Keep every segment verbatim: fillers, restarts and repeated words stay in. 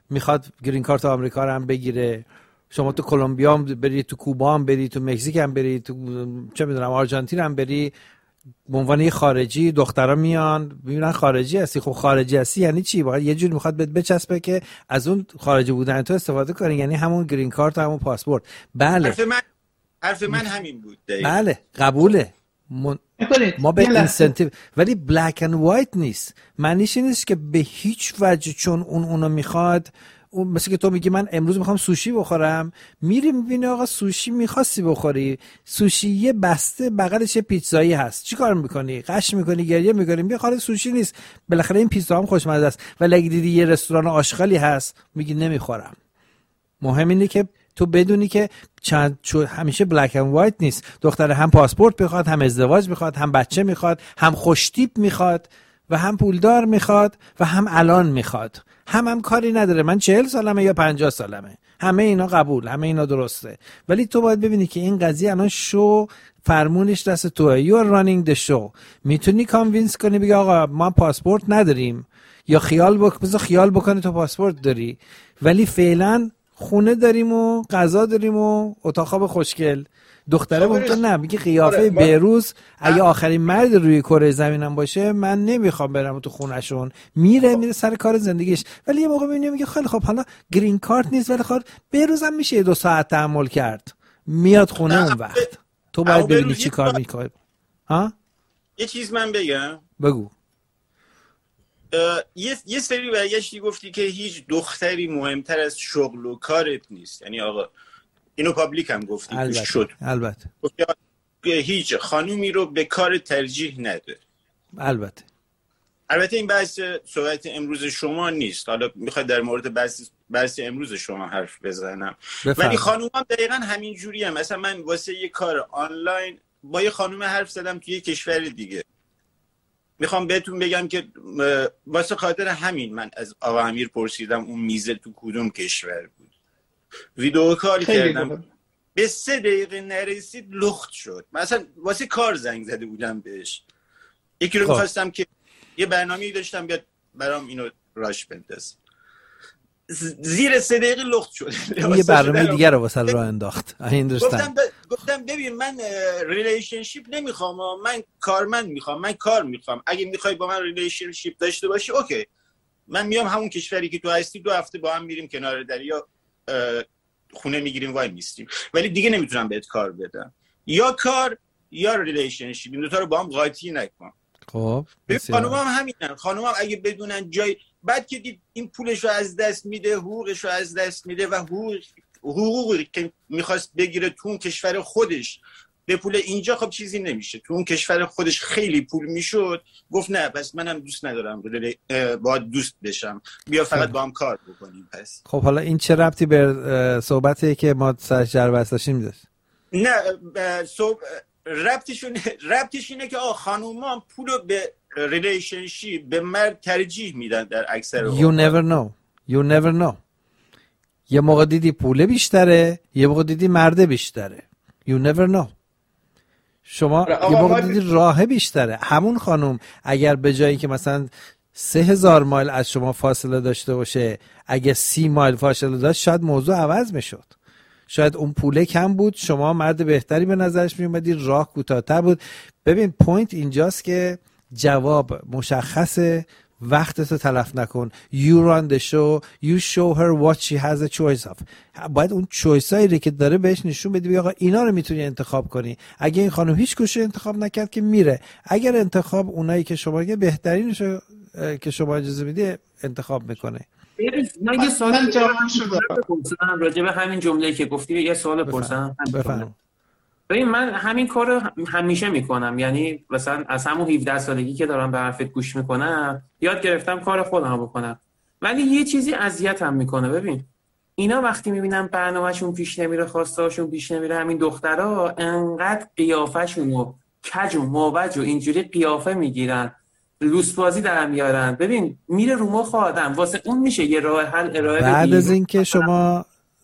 میخواد گرین کارت آمریکا رو هم بگیره. شما تو کلمبیا هم بری، تو کوبا هم بری، تو مکزیک هم بری، تو چه میدونم آرژانتین هم بری، به عنوان یه خارجی دخترا میان میبینن خارجی هستی. خب خارجی هستی یعنی چی؟ باید یه جوری میخواد بهت بچسبه که از اون خارجی بودن تو استفاده کنی، یعنی همون گرین کارت و همون پاسپورت. بله حرف من حرف من همین بود دقیقا. بله قبوله. من... ما به اینسنتیو، ولی بلک اند وایت نیست. معنیش این نیست که به هیچ وجه چون اون اونو میخواد. اون مثل که تو میگی من امروز میخوام سوشی بخورم، میری میبینی آقا سوشی میخواستی بخوری، سوشی یه بسته بغلش یه پیتزایی هست، چی کار میکنی؟ قش میکنی، گریه میکنی، بیا خاله سوشی نیست، بالاخره این پیتزا هم خوشمزه است. ولی اگه دیدی یه رستوران آشغالی هست میگی نمیخورم. مهم اینه که تو بدونی که چند چون همیشه بلک اند وایت نیست. دختره هم پاسپورت میخواد، هم ازدواج میخواد، هم بچه میخواد، هم خوشتیپ میخواد و هم پولدار میخواد و هم الان میخواد. هم هم کاری نداره من چهل سالمه یا پنجاه سالمه، همه اینا قبول، همه اینا درسته. ولی تو باید ببینی که این قضیه الان شو فرمونش دست توه. you are running the show. میتونی کانوینس کنی بگی آقا ما پاسپورت نداریم، یا خیال بک بذار خیال بکنی تو پاسپورت داری، ولی فعلا خونه داریم و غذا داریم و اتاق خواب خوشگل. دختره ممکن نه میگه قیافه بهروز اگه آخرین مرد روی کره زمینم باشه من نمیخوام برم تو خونهشون. میره میره سر کار زندگیش. ولی یه موقع میبینی میگه خیلی خب حالا گرین کارت نیست ولی خب بهروز هم میشه دو ساعت تحمل کرد، میاد خونه اون وقت. تو باید ببینی چی کار میکنه. ها یه چیز من بگم. بگو. یه یه سری برگشتی گفتی که هیچ دختری مهمتر از شغل و کارت نیست. یعنی آقا اینو پابلیک هم گفتی. البته شد. البته که هیچ خانومی رو به کار ترجیح نده. البته البته این بحث صحبت امروز شما نیست. حالا میخواد در مورد بحث بحث امروز شما حرف بزنم. بفرم. ولی خانومام دقیقاً همین جوری هم. مثلا من واسه یه کار آنلاین با یه خانوم حرف زدم توی یه کشور دیگه. میخوام بهتون بگم که واسه خاطر همین من از آقا امیر پرسیدم اون میزه تو کدوم کشور بود. ویدیو کال کردم بود. به سه دقیقه نرسید لخت شد. مثلا واسه کار زنگ زده بودم بهش. یکی رو میخواستم که یه برنامه‌ای داشتم بیاد برام اینو راش بندازه. زیر سه دقیقه لخت شد. یه برنامه دیگه رو واسه راه انداخت. گفتم ب... گفتم ببین من ریلیشنشیپ نمیخوام، من کارمند میخوام، من کار میخوام. اگه میخوای با من ریلیشنشیپ داشته باشی اوکی، من میام همون کشوری که تو هستی، دو هفته با هم میریم کنار دریا خونه میگیریم وای میستیم. ولی دیگه نمیتونم بهت کار بدم. یا کار یا ریلیشنشیپ، این دو تا رو با هم قاطی نکن. خب خانومم هم همینن. خانومم اگه بدونن جای بعد که دید این پولشو از دست میده، حقوقشو از دست میده و حقوق حقوقی که میخواست بگیره تو اون کشور خودش به پول اینجا، خب چیزی نمیشه. تو اون کشور خودش خیلی پول میشد. گفت نه پس منم دوست ندارم باید دوست بشم، بیا فقط با هم کار بکنیم. پس خب حالا این چه ربطی به صحبتی که ما سرش جربست داشتیم داشت؟ نه صحب... ربطشون ربطش اینه که آ خانوما پولو به ریلیشنشیپ به مرد ترجیح میدن در اکثر You never know. You never know. یه موقع دیدی پوله بیشتره، یه موقع دیدی مرده بیشتره. You never know. شما یه موقع دیدی راه بیشتره. همون خانم اگر به جایی که مثلا سه هزار مایل از شما فاصله داشته باشه، اگه سی مایل فاصله داشت شاید موضوع عوض میشد. شاید اون پوله کم بود، شما مرد بهتری به نظرش می اومدی، راه کوتاه‌تر بود. ببین پوینت اینجاست که جواب مشخصه، وقتتو تلف نکن. You run the show, you show her what she has a choice of. باید اون چویسایی که داره بهش نشون بدی، آقا اینا رو میتونی انتخاب کنی. اگه این خانم هیچ کشو انتخاب نکرد که میره. اگر انتخاب اونایی که شما یه بهترینشو که شما اجازه میدی انتخاب میکنه. من یه سوال جواب پرسیدم راجع به همین جمله‌ای که گفتی، یه سوال پرسیدم. بفرمایید. ببین من همین کارو همیشه میکنم. یعنی مثلا از همون هفده سالگی که دارم به حرفت گوش میکنم یاد گرفتم کار خودم بکنم. ولی یه چیزی اذیتم میکنه. ببین اینا وقتی میبینم برنامه‌شون پیش نمیره، خواسته‌هاشون پیش نمیره، همین دخترها انقدر قیافه‌شون و کج و موج و اینجوری قیافه میگیرن، لوس بازی در میارن. ببین میره رو مخ آدم. واسه اون میشه یه راه حل ارائه بدی. بعد از اینکه شما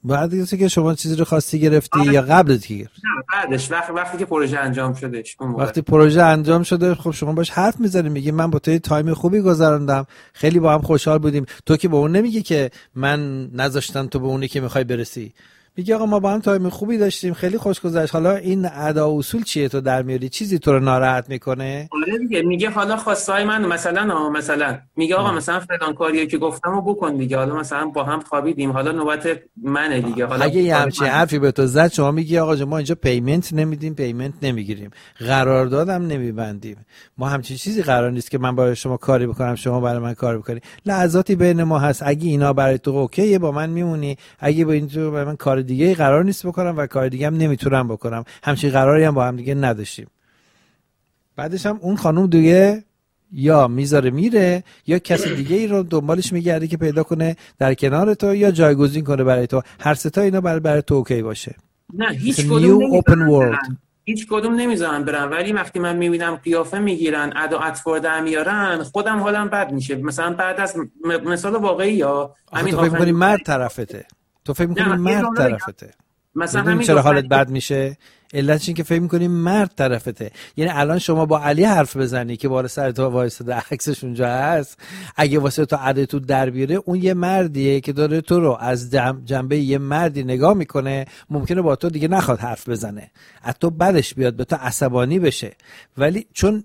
بعد اینکه که شما چیزی رو خواستی گرفتی یا قبل از که گرفتی؟ نه بعدش وقتی وقتی که پروژه انجام شدش. وقتی پروژه انجام شده خب شما باش حرف میزنی، میگی من با تو تایم خوبی گذروندم، خیلی با هم خوشحال بودیم. تو که با اون نمیگی که من نذاشتم تو به اونی که میخوای برسی، میگی آقا ما با هم تایم خوبی داشتیم، خیلی خوش گذشت. حالا این ادا و اصول چیه تو در میاری؟ چیزی تو رو ناراحت میکنه؟ آره دیگه، میگه حالا خواستای من مثلا مثلا میگه آقا مثلا فلان کاریو که گفتمو بکن دیگه، حالا مثلا با هم خوابیدیم، حالا نوبت منه دیگه. حالا اگه یه همچین حرفی به تو زد، شما میگی آقا ما اینجا پیمنت نمیدیم، پیمنت نمیگیریم، قراردادم نمیبندیم، ما همچین چیزی قرار نیست که من برای شما کاری بکنم شما برای من کار بکنی. لحظاتی بین ما هست، اگه اینا برای تو اوکیه با من میمونی، اگه با این تو برای من کار دیگه قرار نیست بکنم و کار دیگه هم نمیتونم بکنم. همچین قراری هم با هم دیگه نداشتیم. بعدش هم اون خانم دیگه یا میذاره میره یا کسی دیگه ای رو دنبالش میگرده که پیدا کنه در کنار تو یا جایگزین کنه برای تو. هر سه تا اینا برای برای تو اوکی باشه. نه هیچ کدوم نمیذارن هیچ کدوم نمیذارن برن، ولی وقتی من میبینم قیافه میگیرن، ادا اطوار در میارن، خودم حالم بد میشه. مثلا بعد از م... مثال واقعی یا همین تو فکر می‌کنی مرد طرفته، تو فکر می‌کنی مرد طرفته، مثلا همین چرا حالت بد میشه؟ علتش این که فکر می‌کنی مرد طرفته. یعنی الان شما با علی حرف بزنی که بالا سر تو وایساده، عکسش اونجا هست، اگه واسه تو عده تو در بیاره، اون یه مردیه که داره تو رو از جنبه یه مردی نگاه میکنه، ممکنه با تو دیگه نخواد حرف بزنه، از تو بدش بیاد، به تو عصبانی بشه. ولی چون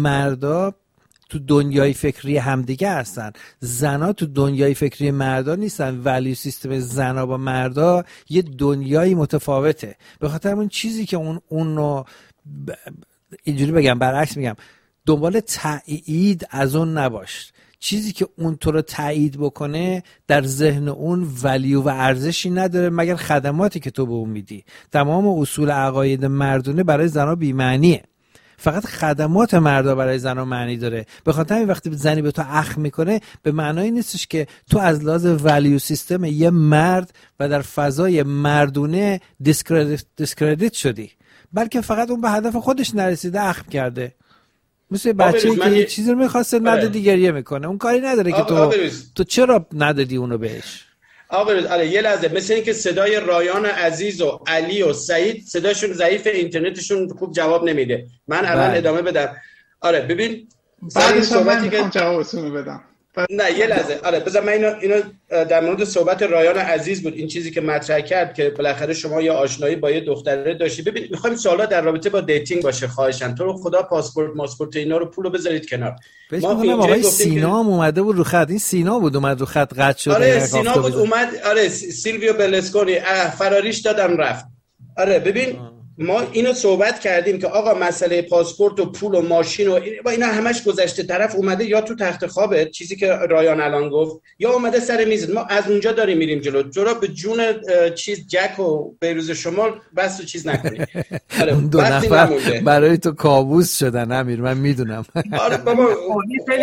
مردا تو دنیای فکری همدیگه هستن، زنا تو دنیای فکری مردا نیستن. ولی سیستم زنا با مردا یه دنیایی متفاوته. به خاطر اون چیزی که اون اونو ب... اینجوری بگم، برعکس میگم، دنبال تایید از اون نباش. چیزی که اون تو رو تایید بکنه در ذهن اون ولیو و ارزشی نداره مگر خدماتی که تو به اون میدی. تمام اصول عقاید مردونه برای زنا بی‌معنیه. فقط خدمات مردا برای زنا معنی داره. به خاطر همین وقتی زنی به تو اخ میکنه، به معنای نیستش که تو از لحاظ ولیو سیستم یه مرد و در فضای مردونه دیسکردیت دیسکردیت شدی، بلکه فقط اون به هدف خودش نرسیده اخم کرده. مثل بچه‌ای که یه چیزی رو می‌خواسته نده دیگریه میکنه، اون کاری نداره که تو تو چرا ندادی اونو بهش. آقا آره یه لحظه، مثل این که صدای رایان عزیز و علی و سعید صداشون ضعیف، اینترنتشون خوب جواب نمیده. من الان ادامه بدم. آره ببین بعد صحبتی که جوابتون بدم. نه یه لحظه، آره بذار من اینو اینو در مورد صحبت رایان عزیز بود، این چیزی که مطرح کرد که بالاخره شما یا آشنایی با یه دختره داشتی. ببین میخوایم سوالا در رابطه با دیتینگ باشه، خواهشاً تو رو خدا پاسپورت ماسپورت اینا رو پولو بذارید کنار. ما میگم آقای سینا هم اومده بود رو خط، این سینا بود اومد رو خط قطع شد. آره سینا بود اومد، آره سیلویو برلسکونی فراریش دادم رفت. آره ببین آه. ما اینو صحبت کردیم که آقا مسئله پاسپورت و پول و ماشین و با اینا همش گذشته. طرف اومده یا تو تخت خوابه، چیزی که رایان الان گفت، یا اومده سر میز. ما از اونجا داریم میریم جلو. جورا به جون چیز جک و بیروز شما بس و چیز نکنید. آره دو نفر برای تو کابوس شدن امیر، من میدونم. آره بابا خیلی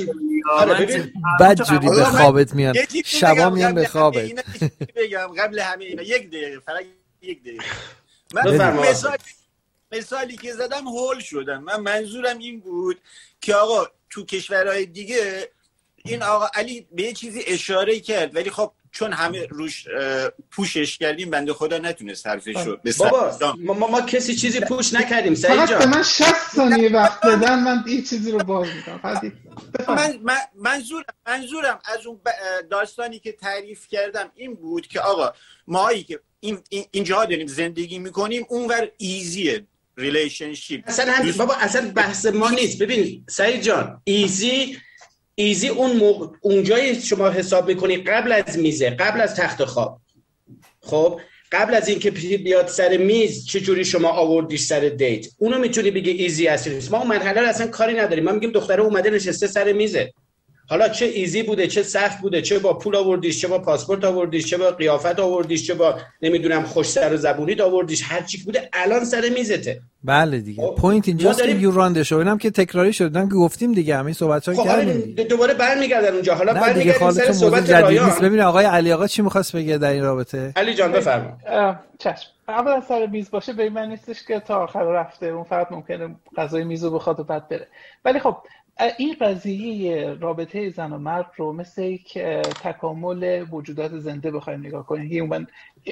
بد جوری به خوابت میان، شبا میان به خوابت. بگم قبل همه اینا یک دقیقه فقط یک دقیقه من مثال مثالی که زدم هول شدم. من منظورم این بود که آقا تو کشورهای دیگه این آقا علی به یه چیزی اشاره کرد، ولی خب چون همه روش پوشش کردیم بنده خدا نتونست حرفشو بسازه. بابا ما, ما کسی چیزی پوش نکردیم سعید جان. فقط من شصت ثانیه وقت بدن من این چیزی رو باز میکنم. من منظورم منظورم از اون داستانی که تعریف کردم این بود که آقا ماهایی که این اینجا داریم زندگی میکنیم اونور ایزیه ریلیشنشیپ. اصلا هم بابا اصلا بحث ما نیست. ببین سعید جان، ایزی ایزی اون موقع اونجایی شما حساب میکنی قبل از میزه، قبل از تخت خواب. خب قبل از اینکه بیاد سر میز چجوری شما آوردیش سر دیت، اونو میتونی بگی ایزی هست. ما اون مرحله رو اصلا کاری نداریم. ما میگیم دختره اومده نشسته سر میزه. حالا چه ایزی بوده، چه سخت بوده، چه با پول آوردیش، چه با پاسپورت آوردیش، چه با قیافت آوردیش، چه با نمیدونم خوش سر و زبونیت آوردیش، هر چی بوده الان سر میزته. بله دیگه پوینت اینجاست که یو راند شو. اینم که تکراری شدن که گفتیم دیگه، همین صحبت‌ها خب کردیم. دوباره برمیگردن اونجا. حالا برمیگردیم سر صحبت رایان. ببین آقای علی آقا چی می‌خواست بگه در این رابطه. علی جان بفرما. چشم. اول از سر میز باشه به من نیستش که تا آخر رفته، اون فقط ممکنه غذای میزو بخواد و بعد بره. ولی خب این قضیه رابطه زن و مرد رو مثل یک تکامل موجودات زنده بخوایم نگاه کنیم، هیومن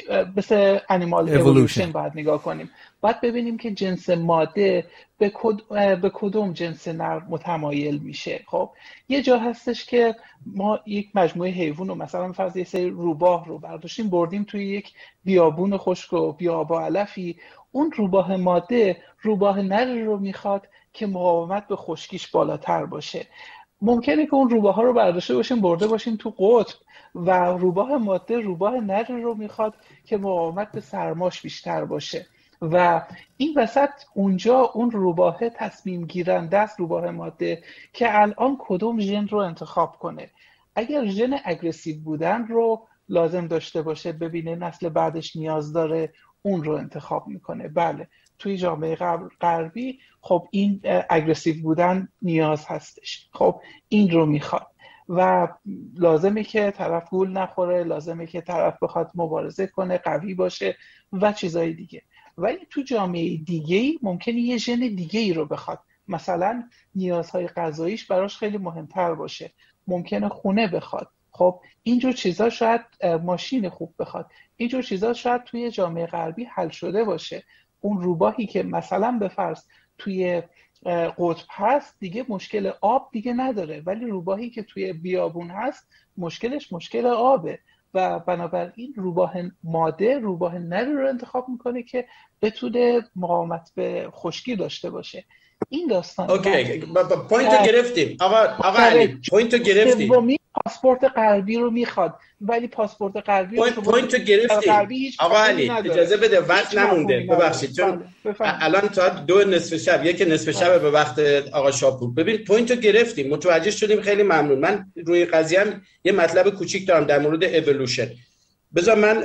مثل انیمال اِوولوشن باید نگاه کنیم. باید ببینیم که جنس ماده به, کد... به کدوم جنس نر متمایل میشه. خب یه جا هستش که ما یک مجموعه حیوان رو مثلا فرض یه سری روباه رو برداشتیم بردیم توی یک بیابون خشک و بی‌آب و علفی، اون روباه ماده روباه نر رو میخواد که مقاومت به خشکیش بالاتر باشه. ممکنه که اون روباه ها رو برداشته باشیم برده باشیم تو قطب و روباه ماده روباه نر رو میخواد که مقاومت به سرماش بیشتر باشه و این وسط اونجا اون روباه تصمیم گیرنده است، روباه ماده، که الان کدوم ژن رو انتخاب کنه. اگر ژن اگریسیو بودن رو لازم داشته باشه، ببینه نسل بعدش نیاز داره، اون رو انتخاب میکنه. بله توی جامعه غربی خب این اگریسیو بودن نیاز هستش، خب این رو میخواد و لازمه که طرف گول نخوره، لازمه که طرف بخواد مبارزه کنه، قوی باشه و چیزای دیگه. ولی تو جامعه دیگه‌ای ممکنه یه ژن دیگه‌ای رو بخواد، مثلا نیازهای غذاییش براش خیلی مهمتر باشه، ممکنه خونه بخواد. خب اینجور چیزا شاید ماشین خوب بخواد، اینجور چیزا شاید توی جامعه غربی حل شده باشه. اون روباهی که مثلا به فرض توی قطب هست دیگه مشکل آب دیگه نداره، ولی روباهی که توی بیابون هست مشکلش مشکل آبه و بنابراین روباه ماده روباه نر رو انتخاب میکنه که بتونه مقاومت به خشکی داشته باشه. این داستان اوکی پوینت رو گرفتیم آقا آقا علی پوینت رو گرفتیم. پاسپورت غربی رو میخواد ولی پاسپورت غربی پوینت پوینت رو گرفتیم آقا علی اجازه بده وقت نمونده ببخشید چون الان تا دو نصف شب یک نصف شب به وقت آقا شاپور. ببین پوینت رو گرفتیم متوجه شدیم خیلی ممنون. من روی قضیه هم یه مطلب کوچیک دارم در مورد اِوولوشن. بذار من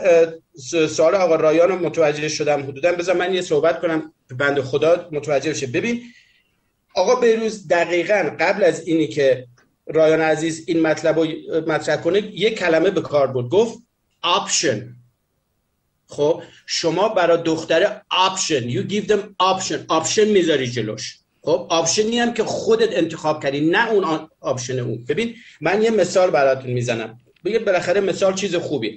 سوال آقا رایان رو متوجه شدم حدودا، بذار من یه صحبت کنم بنده خدا متوجه بشه. ببین آقا بیروز دقیقاً قبل از اینی که رایان عزیز این مطلب رو مطرح کنه یک کلمه به کار برد، گفت آپشن. خب شما برای دختر آپشن you give them option آپشن میذاری جلوش. خب آپشنی هم که خودت انتخاب کردی نه اون آپشن اون. ببین من یه مثال براتون میزنم، بگه بالاخره مثال چیز خوبی.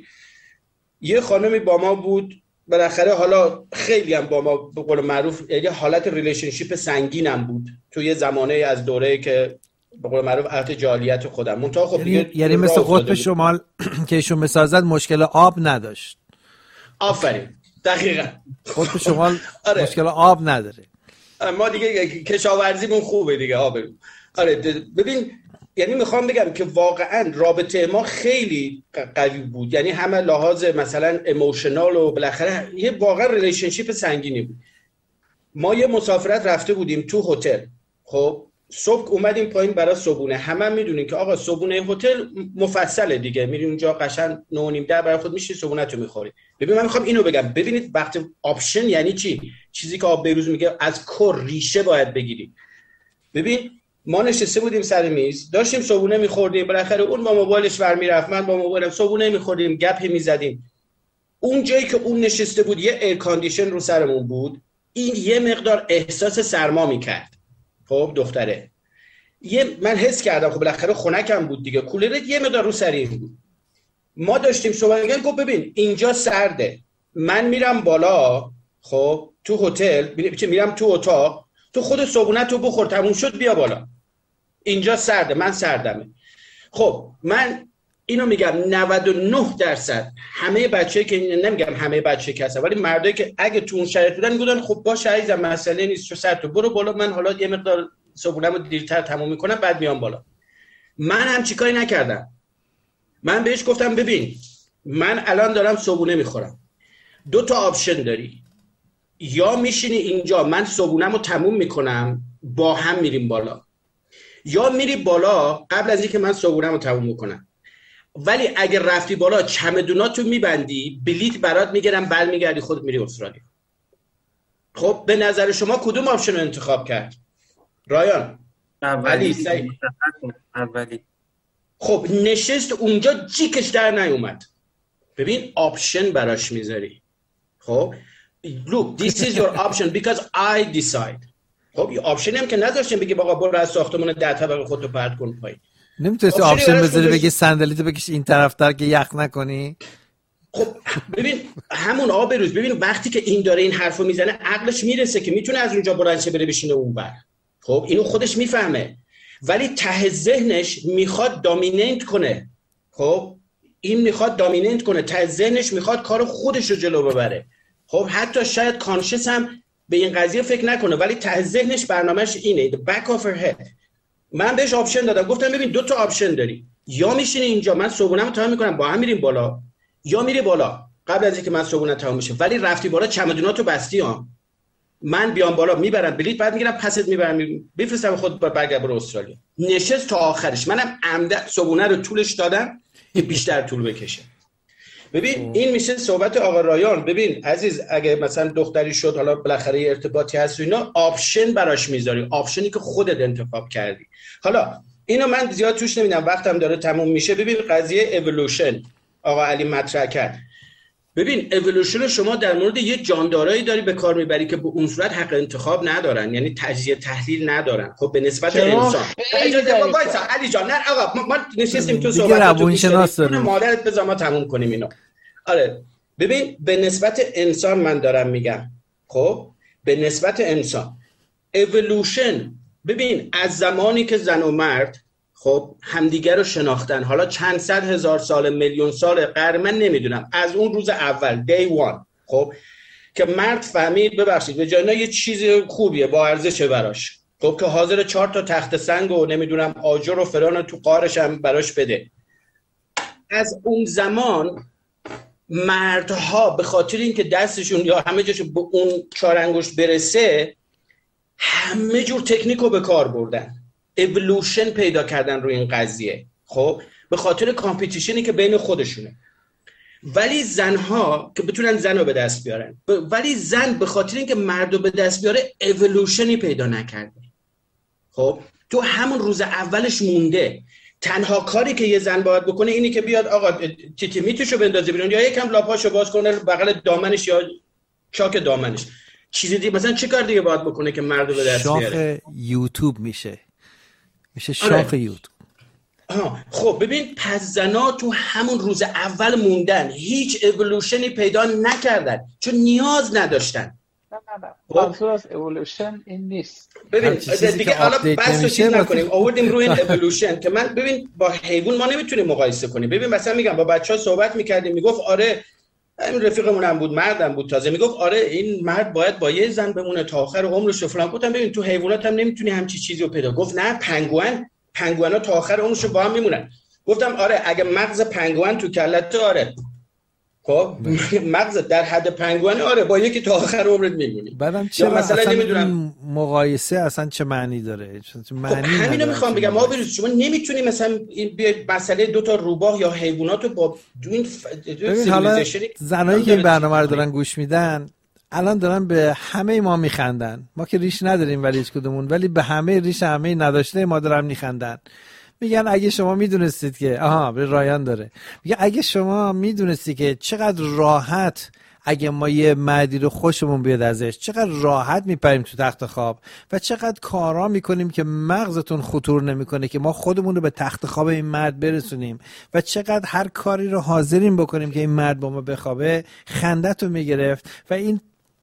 یه خانمی با ما بود بالاخره، حالا خیلی هم با ما به قول معروف یه حالت ریلیشنشیپ سنگینم بود تو یه زمانه از دوره‌ای که به قول معروف عهد جاهلیت خودم منتها خب یعنی, یعنی مثل قطب شمال که ایشون بسازد مشکل آب نداشت. آفرین دقیقاً قطب شمال آره. مشکل آب نداره. ما دیگه کشاورزیمون خوبه دیگه آب. آره ببین یعنی میخوام بگم که واقعا رابطه ما خیلی قوی بود، یعنی همه لحاظ مثلا ایموشنال و بالاخره یه واقعا ریلیشنشیپ سنگینی بود. ما یه مسافرت رفته بودیم تو هتل، خب صبح اومدیم پایین برای صبحونه. همه هم میدونین که آقا صبحونه هتل مفصله دیگه، میری اونجا قشنگ نه و نیم ده برای خود میشی صبحونه‌تو میخوری. ببین من میخوام اینو بگم، ببینید وقتی آپشن یعنی چی، چیزی که آب بیروز میگه از کور ریشه باید بگیری. ببین ما نشسته بودیم سر میز داشتیم صبحونه میخوردیم، بالاخره اون با موبایلش ور میرفت، من با موبایلم صبحونه میخوردیم، گپی میزدیم. اون جایی که اون نشسته بود یه ایر کاندیشن رو سرمون بود، این یه مقدار احساس سرما میکرد. خب دختره یه من حس کردم خب بالاخره خنکم بود دیگه، کولر یه مقدار رو سریم بود. ما داشتیم صحبت می‌کردیم، گفت ببین اینجا سرده، من میرم بالا خب تو هتل میرم تو اتاق، تو خود صبحونه تو بخور تموم شد بیا بالا، اینجا سرده من سردمه. خب من اینو میگم نود و نه درصد همه بچه‌ای که نمیگم همه بچه که هستن ولی مردایی که اگه تو اون شرایط بودن میگفتن خب باشه عزیزم مسئله نیست، چه سر تو برو بالا، من حالا یه مقدار صبحونه‌مو دیرتر تموم میکنم بعد میام بالا. من هم چیکاری نکردم، من بهش گفتم ببین من الان دارم صبحونه میخورم، دو تا آپشن داری، یا میشینی اینجا من صبحونه‌مو تموم میکنم با هم میریم بالا، یا میری بالا قبل از اینکه من صبحونه‌مو تموم میکنم. ولی اگر رفتی بالا چمدوناتو میبندی بلیت برات میگیرم برمیگردی خودت میری استرالیا. خب به نظر شما کدوم آپشن رو انتخاب کرد رایان؟ اولی اولی. خب نشست اونجا جیکش در نیومد. ببین آپشن براش میذاری. خب look this is your option because I decide. خب یه آپشنی هم که نذاشتیم بگی آقا برو از ساختمان ده طبقه خودتو پرت کن پایین. نمیتونستی آپشن بذاری بگی صندلیتو بکش این طرفتر که یخ نکنی. خب ببین همون آقا بروز، ببین وقتی که این داره این حرفو میزنه عقلش میرسه که میتونه از اونجا بلند شه بره بشینه اونور. خب اینو خودش میفهمه، ولی ته ذهنش میخواد دامیننت کنه. خب این میخواد دامیننت کنه، ته ذهنش میخواد کار خودش رو جلو ببره. خب حتی شاید کانشس هم به این قضیه فکر نکنه، ولی ته ذهنش برنامه‌اش اینه، the back of her head. من بهش آپشن دادم، گفتم ببین دو تا آپشن داری، یا میشینی اینجا من صبحونه‌مو تمام میکنم با هم میریم بالا، یا میری بالا قبل از اینکه من صبحونه تمام میشه، ولی رفتی بالا چمدوناتو بستی ها. من بیام بالا میبرم بلیط، بعد میگیرم پست میبرم بفرستم خود برگرد برو استرالیا. نشست تا آخرش، منم عمد صبحونه رو طولش دادم که بیشتر طول بکشه. ببین این میشه صحبت آقا رایان. ببین عزیز، اگه مثلا دختری شد حالا بالاخره ارتباطی هست و اینا، آپشن براش میذاری، آپشنی که خودت انتخاب کردی. حالا اینو من زیاد توش نمیدم، وقتم داره تموم میشه. ببین قضیه اِوولوشن آقا علی مطرح کرد. ببین اِوولوشن شما در مورد یه جاندارایی داری به کار میبری که به اون صورت حق انتخاب ندارن، یعنی تجزیه تحلیل ندارن. خب به نسبت انسان اجازه وایسا علی جان، نه آقا ما نشستیم تو صحبت تو شناس داریم، مادرت بذار ما تموم کنیم اینو. آره ببین به نسبت انسان من دارم میگم. خب به نسبت انسان اِوولوشن، ببین از زمانی که زن و مرد خب همدیگر رو شناختن، حالا چند صد هزار سال، میلیون سال، قرن، من نمیدونم، از اون روز اول دی وان، خب که مرد فهمید ببخشید به جای اینا یه چیز خوبیه با ارزشه براش، خب که حاضر چهار تا تخت سنگ و نمیدونم آجر و فران تو قارش هم براش بده. از اون زمان مردها به خاطر اینکه دستشون یا همه جاشون به اون چهار انگشت برسه، همه جور تکنیک رو به کار بردن، اِوولوشن پیدا کردن روی این قضیه. خب به خاطر کامپیتیشنی که بین خودشونه. ولی زنها که بتونن زن رو به دست بیارن، ولی زن به خاطر اینکه مرد رو به دست بیاره اِوولوشنی پیدا نکرده. خب تو همون روز اولش مونده. تنها کاری که یه زن باید بکنه اینی که بیاد آقا تیتی میتشو بندازه بیرون، یا یکم لاپاشو باز کنه بغل دامنش یا چاک دامنش. چیزی دیگه مثلا چه کار دیگه باید بکنه که مرد رو به دست بیاره؟ شاخ یوتیوب میشه میشه شاخ آره. یوتیوب. آه. خب ببین پس زنا تو همون روز اول موندن، هیچ اِوولوشنی پیدا نکردن چون نیاز نداشتن. نه نه نه منظور از اِوولوشن این نیست. ببین دیگه حالا بس رو چیز نکنیم، آوردیم روی این اِوولوشن که من ببین با حیوان ما نمیتونیم مقایسه کنیم. ببین مثلا میگم با بچه‌ها صحبت میکردیم، میگفت آره این رفیقمون هم بود مردم بود تازه، میگفت آره این مرد باید با یه زن بمونه تا آخر عمرش و فلان. گفتم ببین تو حیوانات هم نمیتونی همچی چیزی رو پیدا. گفت نه پنگوئن پنگوئنا تا آخر عمرش با هم میمونن. گفتم آره اگه مغز پنگوئن تو کلت تو آره خب مغز در حد پنگوئن آره با یکی تا آخر عمرت میمونی. بعدم چرا مثلا اصلا نمیدونم مقایسه اصلا چه معنی داره؟ معنی خب همینو میخوام بگم ما بروز شما نمیتونی مثلا این مسئله دو تا روباه یا حیواناتو با این سیویلیزیشن. زنایی که این برنامه رو دارن گوش میدن الان دارن به همه ما میخندن. ما که ریش نداریم ولی هیچ کدومون، ولی به همه ریش همه نداشته ما دارن میخندن. میگن اگه شما میدونستید که آها به رایان داره میگه اگه شما میدونستید که چقدر راحت اگه ما یه مردی رو خوشمون بیاد ازش، چقدر راحت میپریم تو تخت خواب و چقدر کارا میکنیم که مغزتون خطور نمیکنه که ما خودمون رو به تخت خواب این مرد برسونیم و چقدر هر کاری رو حاضرین بکنیم که این مرد با ما بخوابه، خندتو میگرفت. و این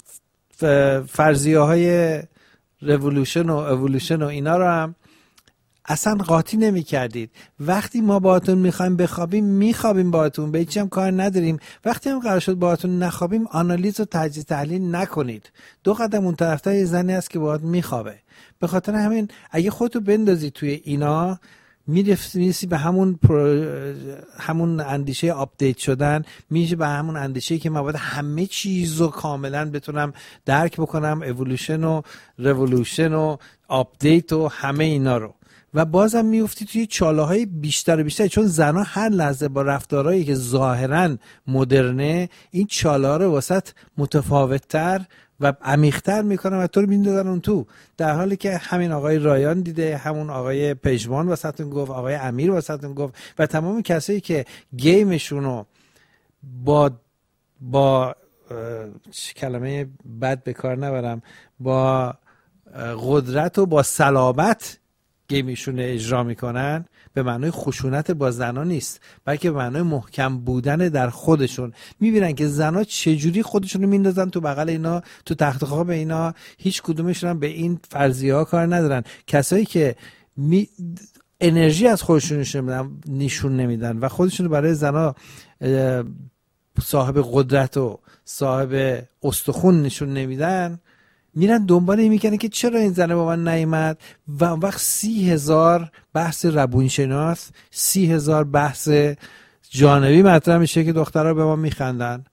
فرضیه های رولوشن و اِوولوشن و اینا رو هم اصلا قاطی نمی کردید. وقتی ما باهاتون میخوایم بخوابیم میخوابیم باهاتون، به هیچ هم کار نداریم. وقتی هم قرار شد باهاتون نخوابیم آنالیز و تجزیه تحلیل نکنید. دو قدم اون طرف‌تر یه زنی هست که باهات میخوابه. به خاطر همین اگه خودتو بندازی توی اینا میرسی به همون پرو... همون اندیشه آپدیت شدن، میشه به همون اندیشه که من باید همه چیزو کاملا بتونم درک بکنم، اِوولوشن و رولوشن و آپدیت و همه اینا رو. و بازم میفتی توی چاله‌های بیشتر و بیشتر، چون زنها هر لحظه با رفتارهایی که ظاهراً مدرنه این چاله‌ها رو واسط متفاوت‌تر و عمیق‌تر میکنن و تو رو میندازن اون تو. در حالی که همین آقای رایان دیده، همون آقای پژمان واسهتون گفت، آقای امیر واسهتون گفت و تمام کسایی که گیمشونو با با کلمه بد به کار نبرم، با قدرت رو با صلابت گیمشون اجرا میکنن به معنای خشونت با زنا نیست، بلکه به معنای محکم بودن در خودشون. میبینن که زنا چجوری خودشون رو میندازن تو بغل اینا، تو تخت خواب اینا. هیچ کدومشون هم به این فرضیه ها کار ندارن. کسایی که می... انرژی از خودشون نشون نمیدن و خودشون برای زنا صاحب قدرت و صاحب استخون نشون نمیدن، میرن دنبال این میکنه که چرا این زنه با من نیامد و اون وقت سی هزار بحث روانشناس، سی هزار بحث جانبی مطرح میشه که دخترها به ما میخندن.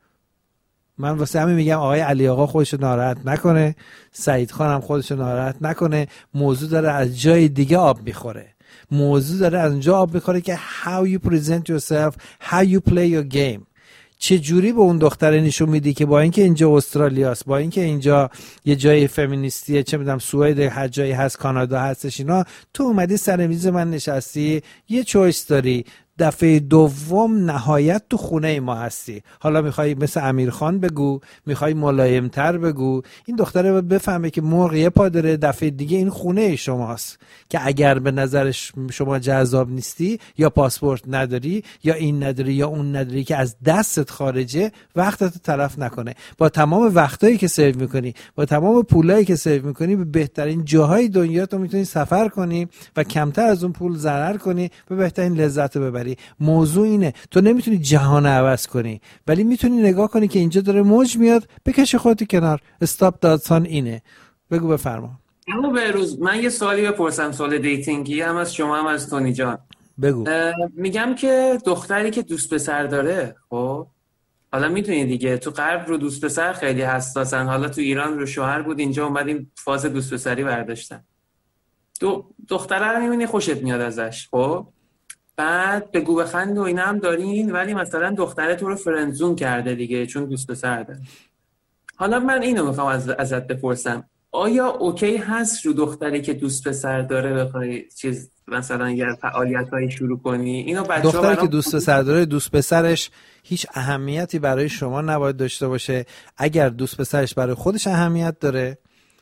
من واسه همین میگم آقای علی آقا خودشو ناراحت نکنه، سعید خان هم خودشو ناراحت نکنه. موضوع داره از جای دیگه آب میخوره. موضوع داره از اونجا آب میخوره که how you present yourself, how you play your game. چه جوری به اون دختره نشون میدی که با اینکه اینجا استرالیاست، با اینکه اینجا یه جای فمینیستیه، چه میدونم سوئد هر جایی هست، کانادا هستش، اینا تو اومدی سر میز من نشستی، یه چویس داری، دفعه دوم نهایت تو خونه ما هستی. حالا میخوای مثل امیرخان بگو، میخوای ملایمتر بگو، این دختره بفهمه که مرغ یه پا داره، دفعه دیگه این خونه شماست که اگر به نظرش شما جذاب نیستی یا پاسپورت نداری یا این نداری یا اون نداری که از دستت خارجه، وقتت تلف نکنه. با تمام وقتایی که سیو میکنی، با تمام پولایی که سیو میکنی، به بهترین جاهای دنیا تو میتونی سفر کنی و کمتر از اون پول ضرر کنی، به بهترین لذت ببری. موضوع اینه تو نمیتونی جهان عوض کنی، ولی میتونی نگاه کنی که اینجا داره موج میاد، بکش خودت کنار. استاپ دادسان اینه. بگو بفرما. اما بهروز من یه سوالی بپرسم، سوال دیتینگی هم از شما هم از تونی جان. بگو. میگم که دختری که دوست پسر داره، خب حالا میدونی دیگه تو غرب رو دوست پسر خیلی حساسن، حالا تو ایران رو شوهر بود، اینجا اومدیم فاز دوست پسری برداشتن. دو دختره رو میبینی خوشت میاد ازش، خب بعد بگو بخند و اینا هم دارین، ولی مثلا دختره تو رو فرندزون کرده دیگه چون دوست پسر داره. حالا من اینو میخوام از ازت بپرسم، آیا اوکی هست رو دختری که دوست پسر داره بخوای چیز مثلا یه فعالیتایی شروع کنی؟ اینو بچه‌ها دختری برام... که دوست پسر داره، دوست پسرش هیچ اهمیتی برای شما نباید داشته باشه. اگر دوست پسرش برای خودش اهمیت داره،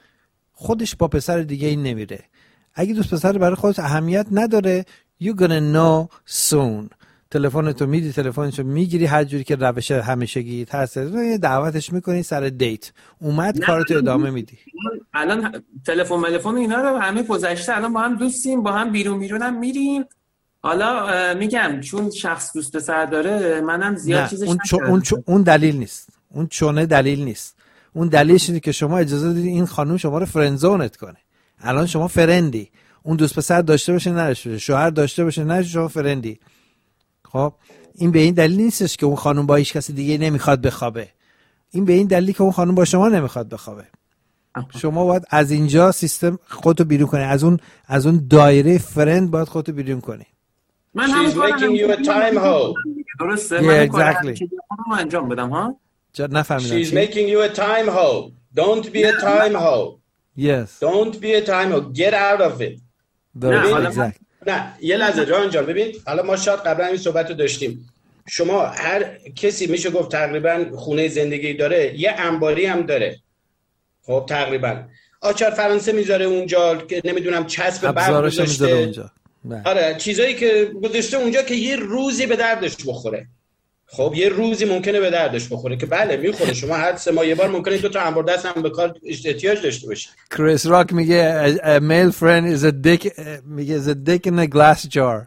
خودش با پسر دیگه این نمیره. اگه دوست پسر برای خودش اهمیت نداره، you gonna know soon. تلفنتو میدی، تلفنشو میگیری، هر جوری که روش همیشگی هست دعوتش میکنی سر دیت، اومد کارتو ادامه میدی. الان تلفن تلفن اینا رو همه گذشته، الان با هم دوستیم، با هم بیرون بیرون هم میریم. حالا میگم چون شخص دوست پسر داره، منم زیاد چیزش اون چون اون, چون اون دلیل نیست. اون چونه دلیل نیست. اون دلیلش اینه که شما اجازه دادید این خانم شما رو فرندزونت کنه. الان شما فرندی، اون دوست پسر داشته باشه نداشته باشه، شوهر داشته باشه نداشته، شما فرندی. خب این به این دلیل نیستش که اون خانم با هیچ کسی دیگه نمیخواد بخوابه. این به این دلیلی که اون خانم با شما نمیخواد بخوابه. شما باید از اینجا سیستم خودتو بیرون کنی، از اون از اون دایره فرند باید خودتو بیرون کنی. من هم making you a time hoe. درسته؟ من exactly. انجام بدم ها؟ نفهمیدم. She's making you a time hoe. Don't be a time hoe. Yes. Don't be a time hoe. Get out of it. نه exactly. نه یه لحظه جان جان ببین، حالا ما شاید قبلا این صحبت رو داشتیم. شما هر کسی میشه گفت تقریبا خونه زندگی داره، یه انباری هم داره. خب تقریبا آچار فرانسه میذاره اونجا، که نمیدونم چسب برق گذاشته اونجا. آره چیزایی که گذاشته اونجا که یه روزی به دردش بخوره. خب یه روزی ممکنه به دردش بخوره که بله میخوره. شما هر سه ماه یه بار ممکنه دو تا انبار دست هم به کار احتیاج داشته باشی. کریس راک میگه a male friend is a dick میگه is a dick in a glass jar.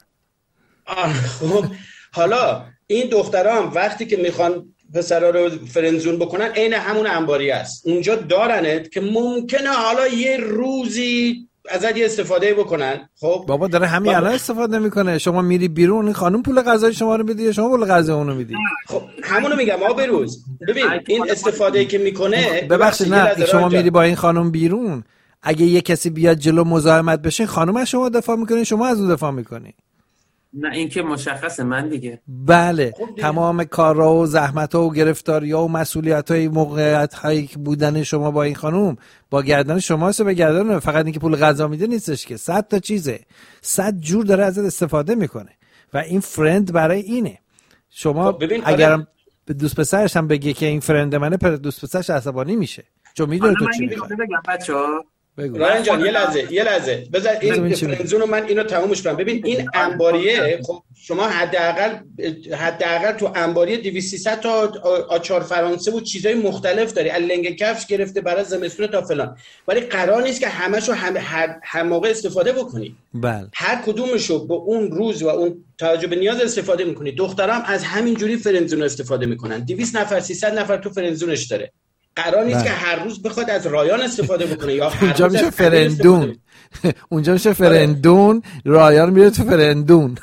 خب حالا این دخترها هم وقتی که میخوان پسرا رو فرندزون بکنن، عین همون انباری است. اونجا دارنت که ممکنه حالا یه روزی ازت یه استفاده بکنن. خب بابا داره همین الان استفاده میکنه. شما میری بیرون، این خانم پول غذای شما رو میده، شما پول غذای اون رو میدی. خب همونو میگم ما بروز. ببین این استفاده که میکنه، ببخشید نه شما میری با این خانم بیرون، اگه یه کسی بیاد جلو مزاحمت بشه، خانم از شما دفاع میکنه، شما از اون دفاع میکنی. نه این که مشخصه من دیگه. بله تمام کارا و زحمت‌ها و گرفتاری‌ها و مسئولیت‌های موقعیت‌هایی که بودن شما با این خانم با گردن شماست، به گردن فقط اینکه پول غذا میده نیستش که، صد تا چیزه، صد جور داره ازت استفاده میکنه و این فرند برای اینه. شما اگرم به دوست پسرش هم بگی که این فرند منه، پر دوست پسرش عصبانی میشه چون میدونه تو چی میخوای. بگم بچه‌ها رایان جان یه لحظه یه لحظه بذار این فرنزون رو من اینو تمومش کنم. ببین این انباریه، خب شما حداقل حداقل تو انباریه دویست سیصد تا آچار فرانسه و چیزای مختلف داری، از لنگ کفش گرفته برای زمستون تا فلان، ولی قرار نیست که همه‌شو هم هر, هر موقع استفاده بکنی. بله. هر کدومشو به اون روز و اون توجه به نیاز استفاده میکنی. دخترام از همین جوری فرنزون استفاده میکنن. دویست نفر سیصد نفر تو فرنزونش داره. قرار نیست بله. که هر روز بخواد از رایان استفاده بکنه یا هر اونجا میشه فرندون. اونجا میشه فرندون، رایان میره تو فرندون.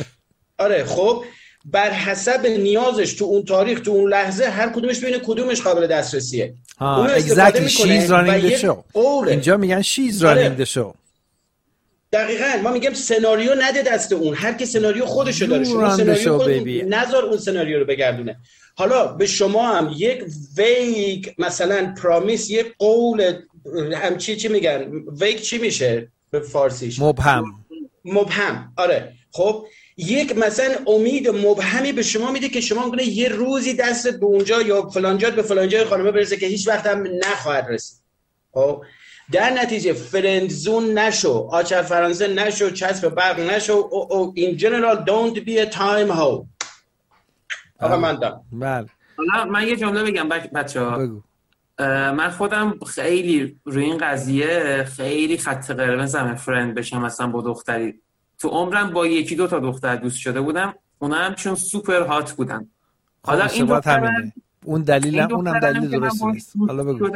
آره خب بر حسب نیازش تو اون تاریخ تو اون لحظه هر کدومش ببینه کدومش قابل دسترسیه. اون استفاده میکنه. رانینگ شو. اینجا میگن شیز رانینگ شو. دقیقاً ما میگیم سناریو نده دست اون، هر کی سناریو خودشو داره. شما سناریو خود نذار اون سناریو رو بگردونه. حالا به شما هم یک ویگ مثلا پرامیس، یک قول هم چی چی میگن ویگ چی میشه به فارسیش؟ مبهم. مبهم. آره خب یک مثلا امید مبهمی به شما میده که شما میگه یه روزی دستت به اونجا یا فلانجات به فلانجای خانمه برسه که هیچ وقت هم نخواهد رسید. خب در نتیجه فرندزون نشو، آچر فرانسه نشو، چسب برق نشو. او او in general don't be a time hoe. آقا من دارم. بله. حالا من یه جمله بگم بچه‌ها. بگو. من خودم خیلی روی این قضیه خیلی خط قرمزم فرند بشم مثلا با دختری. تو عمرم با یکی دو تا دختر دوست شده بودم، اونا هم چون سوپر هات بودن. حالا این دختر اون دلیل اونم دلیل درستی نیست. حالا بگو.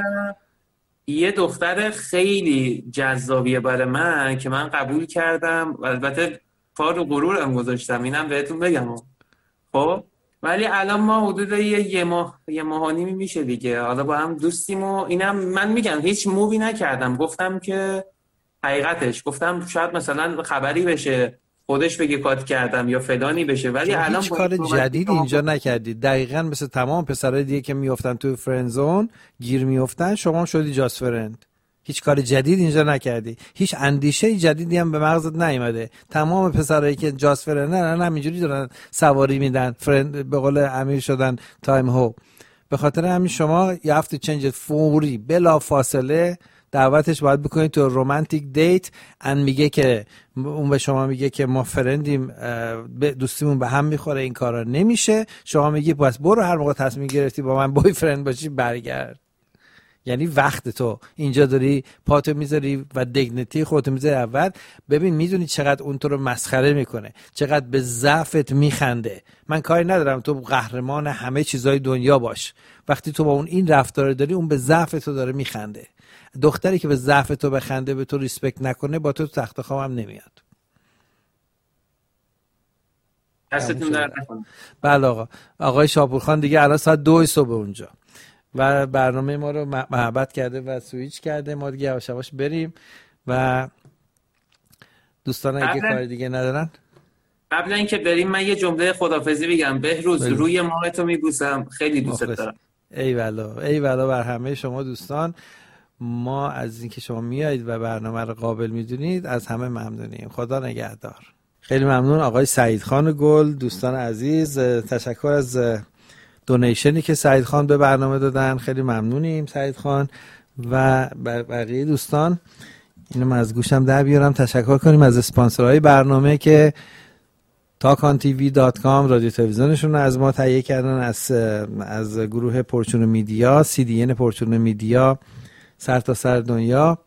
یه دختر خیلی جذابیه برای من که من قبول کردم و البته پا رو غرورم گذاشتم، اینم بهتون بگم. خب ولی الان ما حدود یه, یه ماه یه ماه و نیمی میشه دیگه، حالا با هم دوستیم و اینم من میگم هیچ مووی نکردم، گفتم که حقیقتش گفتم شاید مثلا خبری بشه خودش بگه کات کردم یا فلانی بشه، ولی الان هیچ کار جدید اینجا نکردی. دقیقاً مثل تمام پسرای دیگه که میافتن تو فرند زون گیر میافتن، شما شدی جاست فرند. هیچ کار جدید اینجا نکردی، هیچ اندیشه جدیدی هم به مغزت نیومده. تمام پسرایی که جاست فرندن همینجوری دارن سواری میدن، فرند به قول امیر شدن تایم هو. به خاطر همین شما you have to change it فوری بلا فاصله دعوتش باید بکنید تو رومانتیک دیت. ان میگه که اون به شما میگه که ما فرندیم، دوستیمون به هم میخوره، این کارا نمیشه. شما میگی پس برو هر موقع تصمیم گرفتی با من بوی فرند باشی برگرد. یعنی وقت تو اینجا داری پاتو میذاری و دیگنیتی خودتو میذاری اول. ببین میدونی چقدر اون تو رو مسخره میکنه، چقدر به ضعفت میخنده. من کاری ندارم تو قهرمان همه چیزای دنیا باش، وقتی تو با اون این رفتار داری اون به ضعف تو داره میخنده. دختری که به ضعف تو بخنده به تو ریسپکت نکنه با تو تو تخت خواب هم نمیاد. دستتون درد نکنه. بله آقا. آقای شاپورخان دیگه الان ساعت دو صبح اونجا و برنامه ما رو محبت کرده و سویچ کرده. ما دیگه یواش یواش بریم و دوستان اگه کار دیگه ندارن قبل اینکه بریم من یه جمله خدافظی بگم. بهروز بله. روی ماهتو میبوسم، خیلی دوست دارم. ای والا ای والا بر همه شما دوستان. ما از اینکه شما میایید و برنامه رو قابل میدونید از همه ممنونیم. خدا نگهدار. خیلی ممنون آقای سعید خان گل. دوستان عزیز تشکر از دونیشنی که سعید خان به برنامه دادن، خیلی ممنونیم سعید خان و بقیه دوستان. اینو من از گوشم در بیارم. تشکر کنیم از اسپانسرهای برنامه که تاکان تی وی دات کام رادیو تلویزیونشون رو از ما تهیه کردن، از از گروه پرچون میدیا، سی دی ان پرچون میدیا سر تا سر دنیا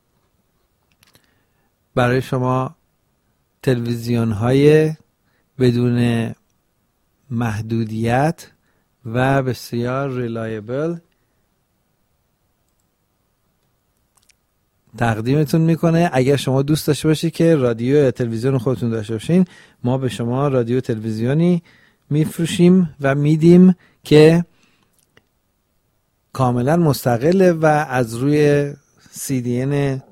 برای شما تلویزیون های بدون محدودیت و بسیار ریلایبل تقدیمتون میکنه. اگر شما دوست داشته باشید که رادیو یا تلویزیون خودتون داشته باشین، ما به شما رادیو تلویزیونی میفروشیم و میدیم که کاملا مستقله و از روی سی دی ان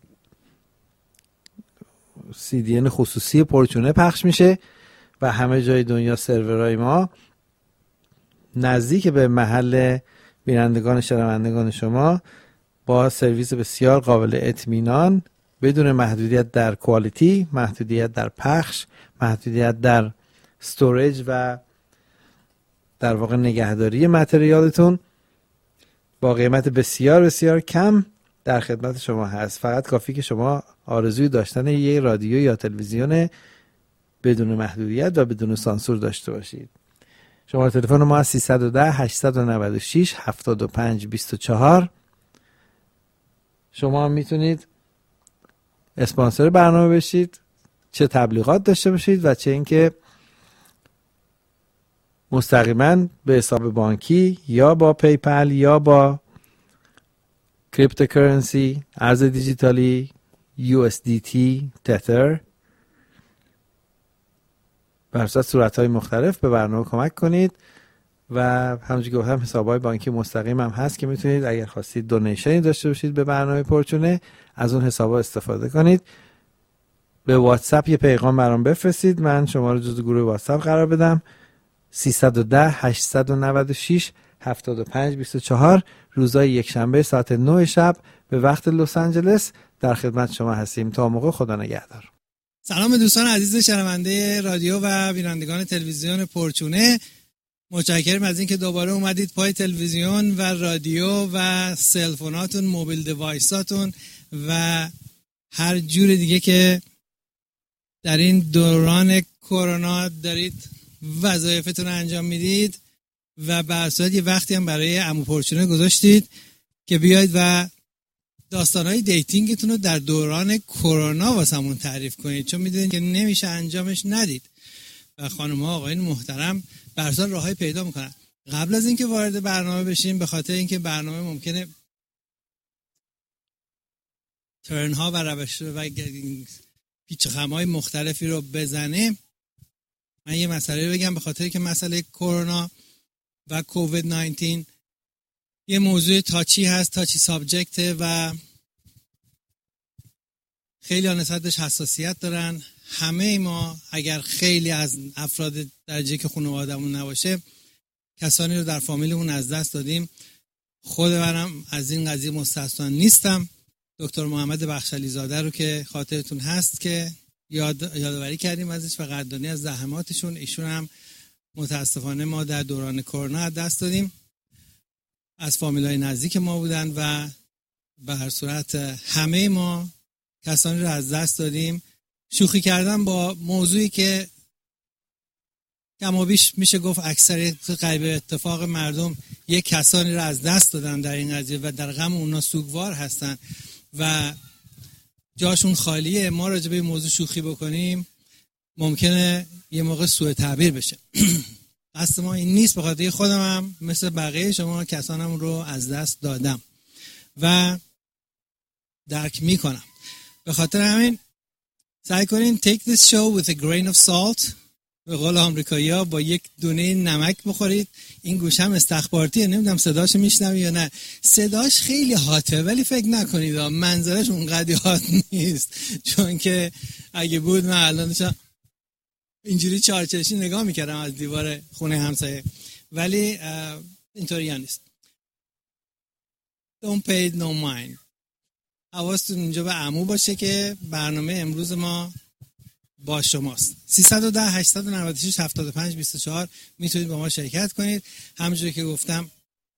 سی دی ان خصوصی پرچونه پخش میشه و همه جای دنیا سرورهای ما نزدیک به محل بینندگان شنوندگان شما با سرویس بسیار قابل اطمینان، بدون محدودیت در کوالیتی، محدودیت در پخش، محدودیت در استوریج و در واقع نگهداری متریالتون با قیمت بسیار بسیار کم در خدمت شما هست. فقط کافی که شما آرزوی داشتن یه رادیو یا تلویزیون بدون محدودیت و بدون سانسور داشته باشید. شماره تلفن ما سیصد و ده هشتصد و نود و شش هفتاد و پنج بیست و چهار. شما میتونید اسپانسر برنامه بشید، چه تبلیغات داشته باشید و چه اینکه مستقیما به حساب بانکی یا با پیپل یا با کریپتوکارنسی، ارز دیجیتالی، یو اس دی تی، تتر، به هر صورت‌های مختلف به برنامه کمک کنید. و همونجوری که گفتم حساب‌های بانکی مستقیم هم هست که میتونید اگر خواستید دونیشنی داشته باشید به برنامه پرچونه از اون حساب‌ها استفاده کنید. به واتساپ یه پیغام برام بفرستید، من شما رو جزو گروه واتساپ قرار بدم. سیصد و ده هشتصد و نود و شش هفتاد و پنج بیست و چهار. روزهای یک شنبه ساعت نه شب به وقت لس آنجلس در خدمت شما هستیم. تا موقع خدا نگهدار. سلام دوستان عزیز شنونده رادیو و بینندگان تلویزیون پرچونه. متشکرم از اینکه دوباره اومدید پای تلویزیون و رادیو و سلفوناتون، موبایل دیوایساتون و هر جور دیگه که در این دوران کرونا دارید وظایفتون رو انجام میدید و به اساس یه وقتی هم برای عمو پرچونه گذاشتید که بیاید و داستانهای دیتینگتون رو در دوران کرونا واسمون تعریف کنید، چون میدونید که نمیشه انجامش ندید و خانم ها آقایون محترم برسال راههای پیدا میکنن. قبل از اینکه وارد برنامه بشیم، به خاطر اینکه برنامه ممکنه ترن ها و روش و پیچ خم‌های مختلفی رو بزنه، من یه مسئله رو بگم. به خاطر که مسئله کرونا و کووید نوزده یه موضوع تاچی هست، تاچی سابجکته و خیلی ها نسبتش حساسیت دارن. همه ما اگر خیلی از افراد درجه که خانواده‌مون نباشه کسانی رو در فامیلمون از دست دادیم. خود منم از این قضیه مستثنا نیستم. دکتر محمد بخشلی زاده رو که خاطرتون هست که یاد یادآوری کردیم ازش و قدردانی از زحماتشون، ایشون هم متاسفانه ما در دوران کرونا از دست دادیم. از فامیلای نزدیک ما بودن و به هر صورت همه ما کسانی رو از دست دادیم. شوخی کردن با موضوعی که کم و بیش میشه گفت اکثریت غیب اتفاق مردم یک کسانی رو از دست دادن در این قضیه و در غم اونا سوگوار هستن و جاشون خالیه. ما راجع به این موضوع شوخی بکنیم ممکنه یه موقع سوء تعبیر بشه. قصد ما این نیست. به خاطر خودم هم مثل بقیه شما کسانم رو از دست دادم و درک میکنم. به خاطر همین سعی کنین take this show with a grain of salt. به قول آمریکایی‌ها با یک دونه نمک بخورید. این گوشم استخباراتیه، نمیدونم صداشو میشنوی یا نه. صداش خیلی هاته ولی فکر نکنید منظرش اونقدر هات نیست، چون که اگه بود من الان اینجوری چارچشی نگاه میکردم از دیوار خونه همسایه، ولی اینطوری هم نیست. Don't pay no mind. حواستون اینجا به عمو باشه که برنامه امروز ما با شماست. سیصد و ده هشتصد و نود و شش هفتاد و پنج بیست و چهار میتونید با ما شرکت کنید. همونجوری که گفتم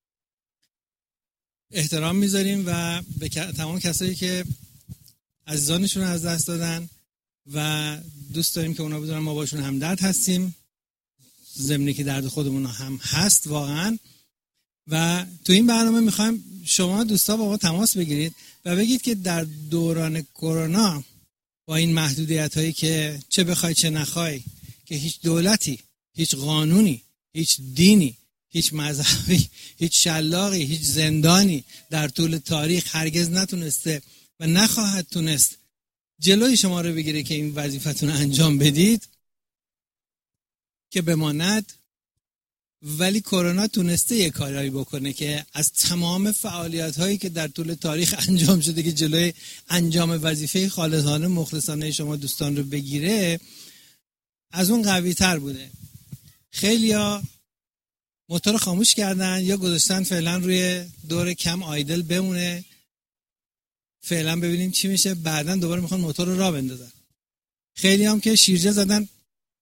احترام میذاریم و به تمام کسایی که عزیزانشون از دست دادن و دوست داریم که اونا بدونن ما باشون همدرد هستیم، ضمنی که درد خودمون هم هست واقعا. و تو این برنامه میخوایم شما دوستا با ما تماس بگیرید و بگید که در دوران کرونا با این محدودیت هایی که چه بخوای چه نخوای، که هیچ دولتی، هیچ قانونی، هیچ دینی، هیچ مذهبی، هیچ شلاقی، هیچ زندانی در طول تاریخ هرگز نتونسته و نخواهد تونست جلوی شما رو بگیره که این وظیفتون انجام بدید که بماند. ولی کرونا تونسته یه کاری بکنه که از تمام فعالیت هایی که در طول تاریخ انجام شده که جلوی انجام وظیفه خالصانه مخلصانه شما دوستان رو بگیره از اون قوی تر بوده. خیلی ها موتور خاموش کردن یا گذاشتن فعلا روی دور کم آیدل بمونه، فعلا ببینیم چی میشه، بعداً دوباره میخوان موتور رو راه بندازن. خیلی هم که شیرجه زدن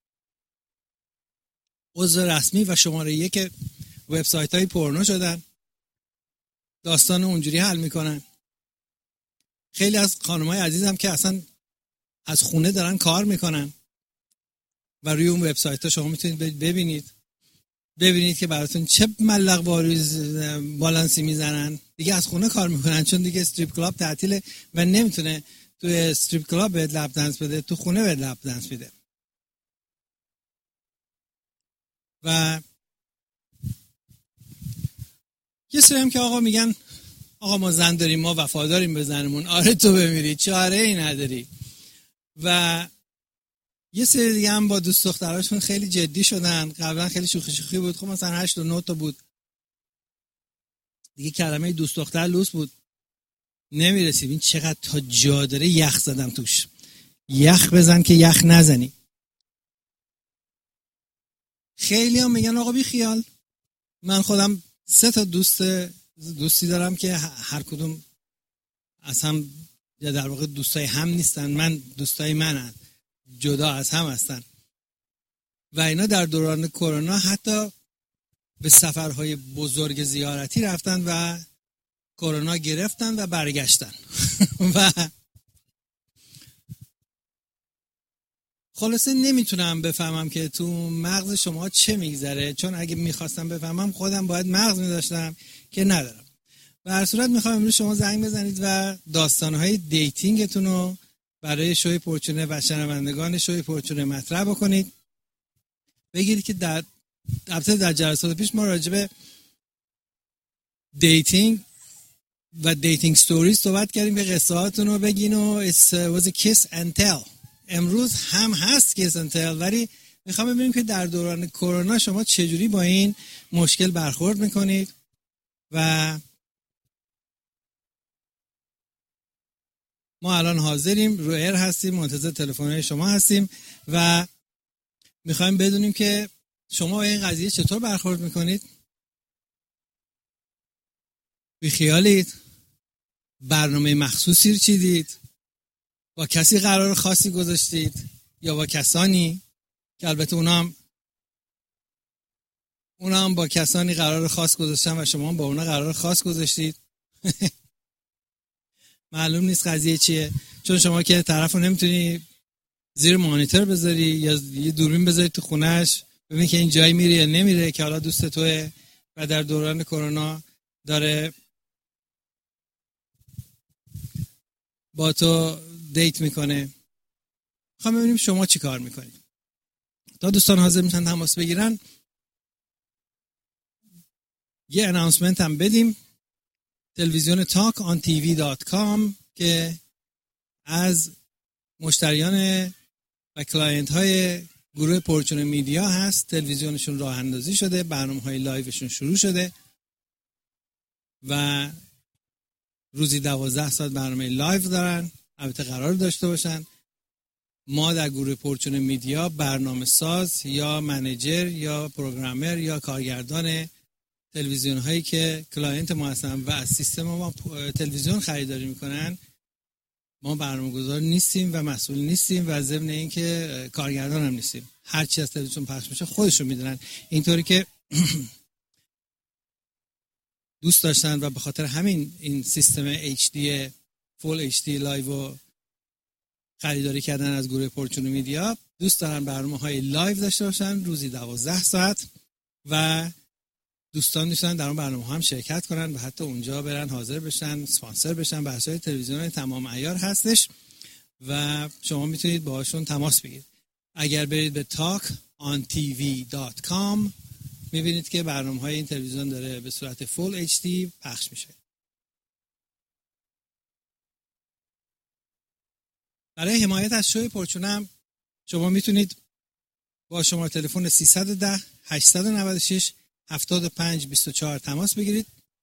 عضو رسمی و شماره یک وبسایت های پورنو شدن، داستان اونجوری حل میکنن. خیلی از خانم‌های عزیزم که اصلا از خونه دارن کار میکنن و روی اون وبسایت ها شما میتونید ببینید ببینید که براتون چه ملق باریز بالانسی میزنن. دیگه از خونه کار میکنن چون دیگه استریپ کلاب تعطیله و نمیتونه تو استریپ کلاب به لپ دنس بده، تو خونه به لپ دنس میده. و یه سری هم که آقا میگن آقا ما زن داریم، ما وفاداریم به زنمون. آره تو بمیری چاره ای نداری. و یه سری دیگه هم با دوست دختراشون خیلی جدی شدن. قبلا خیلی شوخی شوخی بود، خب مثلا هشت و نه تا بود دیگه، کلمه دوست دختر لوس بود نمیرسید. این چقدر تا جا داره یخ زدم توش. یخ بزن که یخ نزنی. خیلی هم میگن آقا بی خیال. من خودم سه تا دوست دوستی دارم که هر کدوم از هم، یا در واقع دوستای هم نیستن، من دوستای منن، جدا از هم هستن. و اینا در دوران کرونا حتی به سفرهای بزرگ زیارتی رفتن و کرونا گرفتن و برگشتن. و خلاصه نمیتونم بفهمم که تو مغز شما چه میگذره، چون اگه میخواستم بفهمم خودم باید مغز میداشتم که ندارم. به هر صورت میخوام امروز شما زنگ بزنید و داستانهای دیتینگتون رو برای شوی پرچونه و شنوندگان شوی پرچونه مطرح بکنید. بگید که در البته در جلسات پیش ما راجع به دیتینگ و دیتینگ ستوریز صحبت کردیم، به قصه هاتون رو بگین و it was a kiss and tell. امروز هم هست kiss and tell، ولی میخوام ببینیم که در دوران کرونا شما چجوری با این مشکل برخورد میکنید. و ما الان حاضریم، رو ایر هستیم، منتظر تلفن‌های شما هستیم و میخوایم بدونیم که شما با این قضیه چطور برخورد میکنید. بی خیالید؟ برنامه مخصوصی چیدید؟ با کسی قرار خاصی گذاشتید یا با کسانی که البته اونا هم اونا هم با کسانی قرار خاص گذاشتن و شما هم با اونا قرار خاص گذاشتید؟ معلوم نیست قضیه چیه، چون شما که طرف رو نمیتونی زیر مانیتور بذاری یا یه دوربین بذاری تو خونهش ببین که این جایی میره یا نمیره که حالا دوست توه و در دوران کرونا داره با تو دیت میکنه. میخوام ببینیم شما چی کار میکنید. تا دوستان حاضر میشن تماس بگیرن یه اناونسمنت هم بدیم. تلویزیون تاک آن تی وی دات کام که از مشتریان و کلاینت های گروه پرچونه میدیا هست، تلویزیونشون راه اندازی شده، برنامه های لایوشون شروع شده و روزی دوازده ساعت برنامه لایو دارن، البته قرار داشته باشن. ما در گروه پرچونه میدیا برنامه ساز یا منیجر یا پروگرامر یا کارگردان تلویزیون هایی که کلاینت ما هستن و از سیستم ما تلویزیون خریداری میکنن، ما برنامه‌گذار نیستیم و مسئول نیستیم و ضمن این که کارگردان هم نیستیم. هر چی از تلویزیون پخش میشه خودشون میدونن. اینطوری که دوست داشتن و به خاطر همین این سیستم اچ دی فول اچ دی لایو رو خریداری کردن از گروه پرچونه میدیا. دوست دارن برنامه‌های لایو داشته باشن روزی دوازده ساعت و دوستان دوستان در اون برنامه هم شرکت کنن و حتی اونجا برن حاضر بشن، اسپانسر بشن. بحث‌های تلویزیون تمام عیار هستش و شما میتونید باهاشون تماس بگیرید. اگر برید به تاک آن تی وی دات کام میبینید که برنامه‌های این تلویزیون داره به صورت فول اچ دی پخش میشه. برای حمایت از شوی پرچونه هم شما میتونید با شماره تلفن سیصد و ده هشتصد و نود و شش هفتاد و پنج بیست و چهار تماس بگیرید.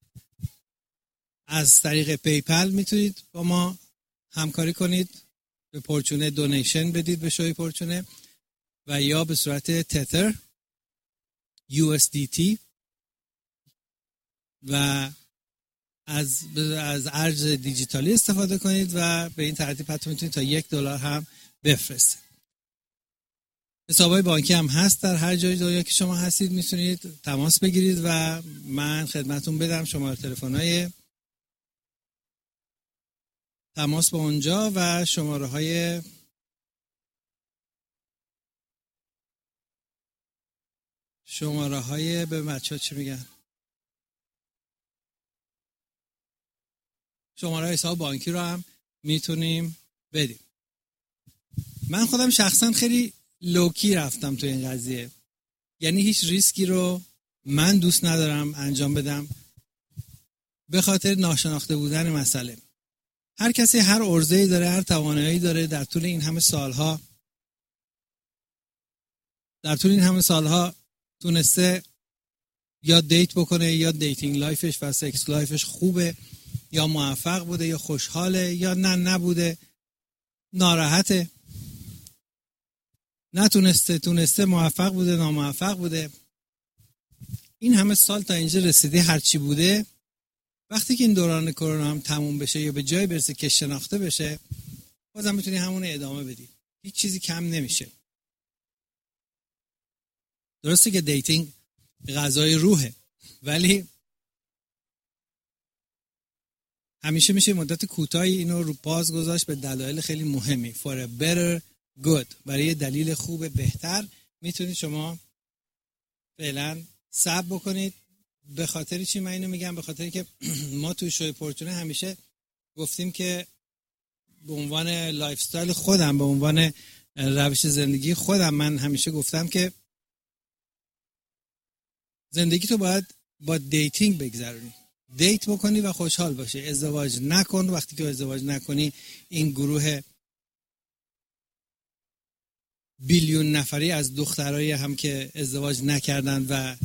از طریق پیپل میتونید با ما همکاری کنید، به پرچونه دونیشن بدید به شوی پرچونه و یا به صورت تتر یو اس دی تی و از از ارز دیجیتالی استفاده کنید و به این ترتیب حتی میتونید تا یک دلار هم بفرستید. حسابای بانکی هم هست در هر جای دنیا که شما هستید، میتونید تماس بگیرید و من خدمتون بدم شماره تلفن‌های تماس با اونجا و شماره های شماره های به بچه ها چی میگن شماره حساب بانکی رو هم میتونیم بدیم. من خودم شخصا خیلی لوکی رفتم تو این قضیه، یعنی هیچ ریسکی رو من دوست ندارم انجام بدم به خاطر ناشناخته بودن مسئله. هر کسی هر عرضه‌ای داره، هر توانایی داره. در طول این همه سالها در طول این همه سالها تونسته یا دیت بکنه، یا دیتینگ لایفش و سکس لایفش خوبه، یا موفق بوده، یا خوشحاله، یا نه نبوده، ناراحته، نتونسته، تونسته، موفق بوده، ناموفق بوده. این همه سال تا اینجا رسیده، هرچی بوده. وقتی که این دوران کرونا هم تموم بشه یا به جای برسه که شناخته بشه، بازم میتونی همون ادامه بدی، هیچ چیزی کم نمیشه. درسته که دیتینگ غذای روحه، ولی همیشه میشه مدت کوتاهی اینو رو پاز گذاشت به دلایل خیلی مهمی. for a better good، برای دلیل خوب بهتر میتونید شما فعلا صبر بکنید. به خاطر چی من اینو میگم؟ به خاطری که ما توی شوی پورتونه همیشه گفتیم که به عنوان لایف استایل خودم، به عنوان روش زندگی خودم، من همیشه گفتم که زندگی تو باید با دیتینگ بگذرونی، دیت بکنی و خوشحال باشی. ازدواج نکن. وقتی که ازدواج نکنی، این گروه بیلیون نفری از دخترایی هم که ازدواج نکردن و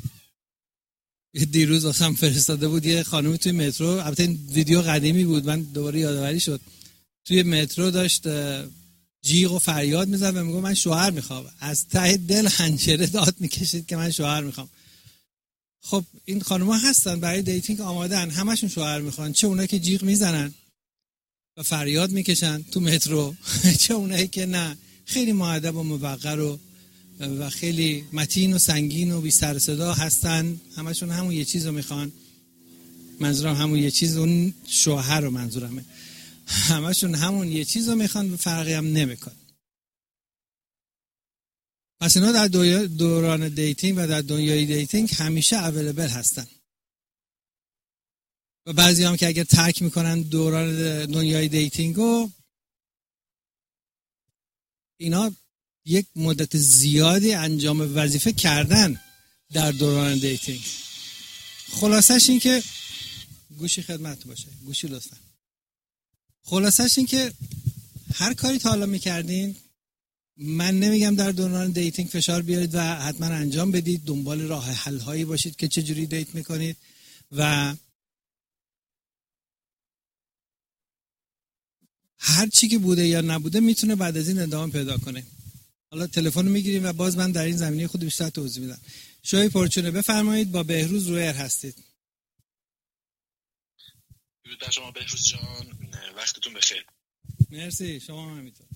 دیروز واسم فرستاده بود یه خانومی توی مترو، البته این ویدیو قدیمی بود، من دوباره یادآوری شد، توی مترو داشت جیغ و فریاد میزد و میگه من شوهر میخوام. از ته دل حنجره داد میکشید که من شوهر میخوام. خب این خانوما هستن برای دیتینگ آمادن، همشون شوهر میخوان، چه اونایی که جیغ میزنن و فریاد میکشن تو مترو، چه اونایی که نه، خیلی مؤدب و موقر و و خیلی متین و سنگین و بی سر صدا هستن. همشون همون یه چیز رو میخوان. منظورم همون یه چیز، اون شوهر رو منظورمه. همشون همون یه چیز رو میخوان، فرقی هم نمیکن. پس اینا در دوران دیتینگ و در دنیای دیتینگ همیشه اویلیبل هستن. و بعضی هم که اگر ترک میکنن دوران دنیای دیتینگو، اینا یک مدت زیادی انجام وظیفه کردن در دوران دیتینگ. خلاصش این که گوشی خدمت باشه، گوشی لطفا. خلاصش این که هر کاری تا حالا میکردین، من نمیگم در دوران دیتینگ فشار بیارید و حتما انجام بدید، دنبال راه حل هایی باشید که چجوری دیت میکنید و هر چی که بوده یا نبوده میتونه بعد از این ادامه پیدا کنه. حالا تلفن رو میگیریم و باز من در این زمینه خود بیشتر توضیح میدم. شوی پرچونه بفرمایید، با بهروز رویر هستید. درود بر شما بهروز جان، وقتتون بخیر. مرسی، شما هم همینطور.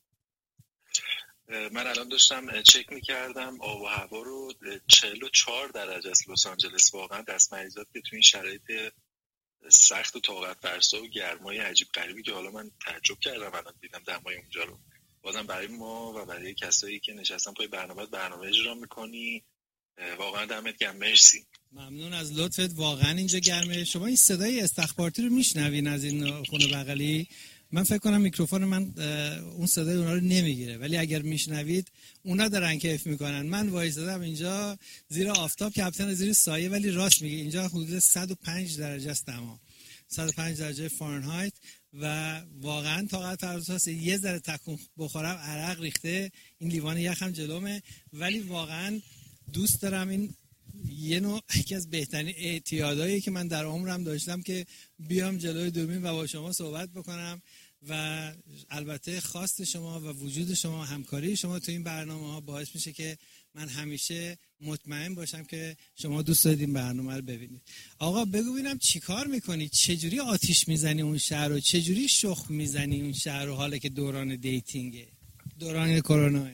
من الان داشتم چک میکردم آب و هوا رو، چهل و چهار درجه است لس آنجلس. واقعا دست مریضات که تو این شرایط سخت و طاقت فرسا و گرمای عجیب غریبی که حالا من تعجب کردم الان دیدم دمای اونجا رو. بازم برای ما و برای کسایی که نشستن پای برنامه برنامه اجرا میکنی، واقعا دمت گرم، مرسی. ممنون از لطفت. واقعا اینجا گرمه. شما این صدای استخبارتی رو میشنوین از این خونه بغلی؟ من فکر کنم میکروفون من اون صدای اونا رو نمیگیره، ولی اگر میشنوید اونا دارن کیف میکنن. من وایسادم اینجا زیر آفتاب، کپتن زیر سایه، ولی راست میگه اینجا حدود صد و پنج درجه است دما، صد و پنج درجه فارنهایت و واقعا طاقت فرساست. یه ذره تکون بخورم عرق ریخته، این لیوان یخم جلومه، ولی واقعا دوست دارم. این یه نوع یکی از بهترین اعتیادایی که من در عمرم داشتم که بیام جلوی دوربین و با شما صحبت بکنم و البته خواست شما و وجود شما و همکاری شما تو این برنامه ها باعث میشه که من همیشه مطمئن باشم که شما دوست دارید این برنامه رو ببینید. آقا بگو ببینم چی کار میکنی؟ چجوری آتیش میزنی اون شهر رو؟ چجوری شخم میزنی اون شهر رو حالا که دوران دیتینگه، دوران کروناه؟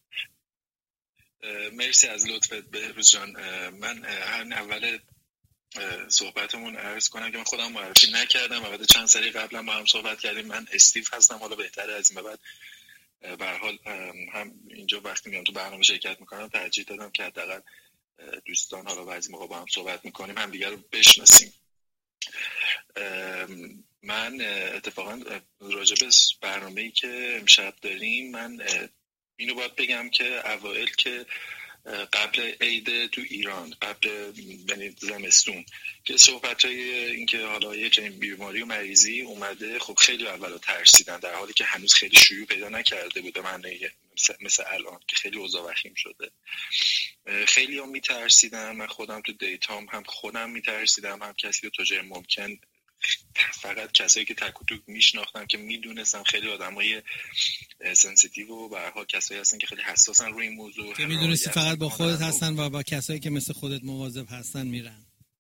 مرسی از لطفت بهروز جان. من همین اول صحبتمون عرض کنم که من خودم معرفی نکردم و بعد چند سری قبلا با هم صحبت کردیم. من استیو هستم. حالا بهتره از این به بعد به هر حال هم اینجا وقتی میام تو برنامه شرکت میکنم ترجیح دادم که حداقل دوستان حالا بعضی موقع با هم صحبت میکنیم هم دیگه رو بشناسیم. من اتفاقا راجع به برنامه‌ای که امشب داریم من اینو باید بگم که اوایل که قبل عید تو ایران، قبل یعنی زمستون که صحبت‌های این که حالا یه چنین بیماری و مریضی اومده، خب خیلی اولا ترسیدن در حالی که هنوز خیلی شیوع پیدا نکرده بوده. من مثل الان که خیلی اوضاع وخیم شده خیلی هم میترسیدن. من خودم تو دیتام هم خودم میترسیدم، هم کسی رو تا جای ممکن، فقط کسایی که تک و توک میشناختم که میدونستم خیلی آدمای سنسیتیو و به هر حال کسایی هستن که خیلی حساسن روی این موضوع، که میدونستی فقط با خودت هستن و با کسایی که مثل خودت مواظب هستن میرن.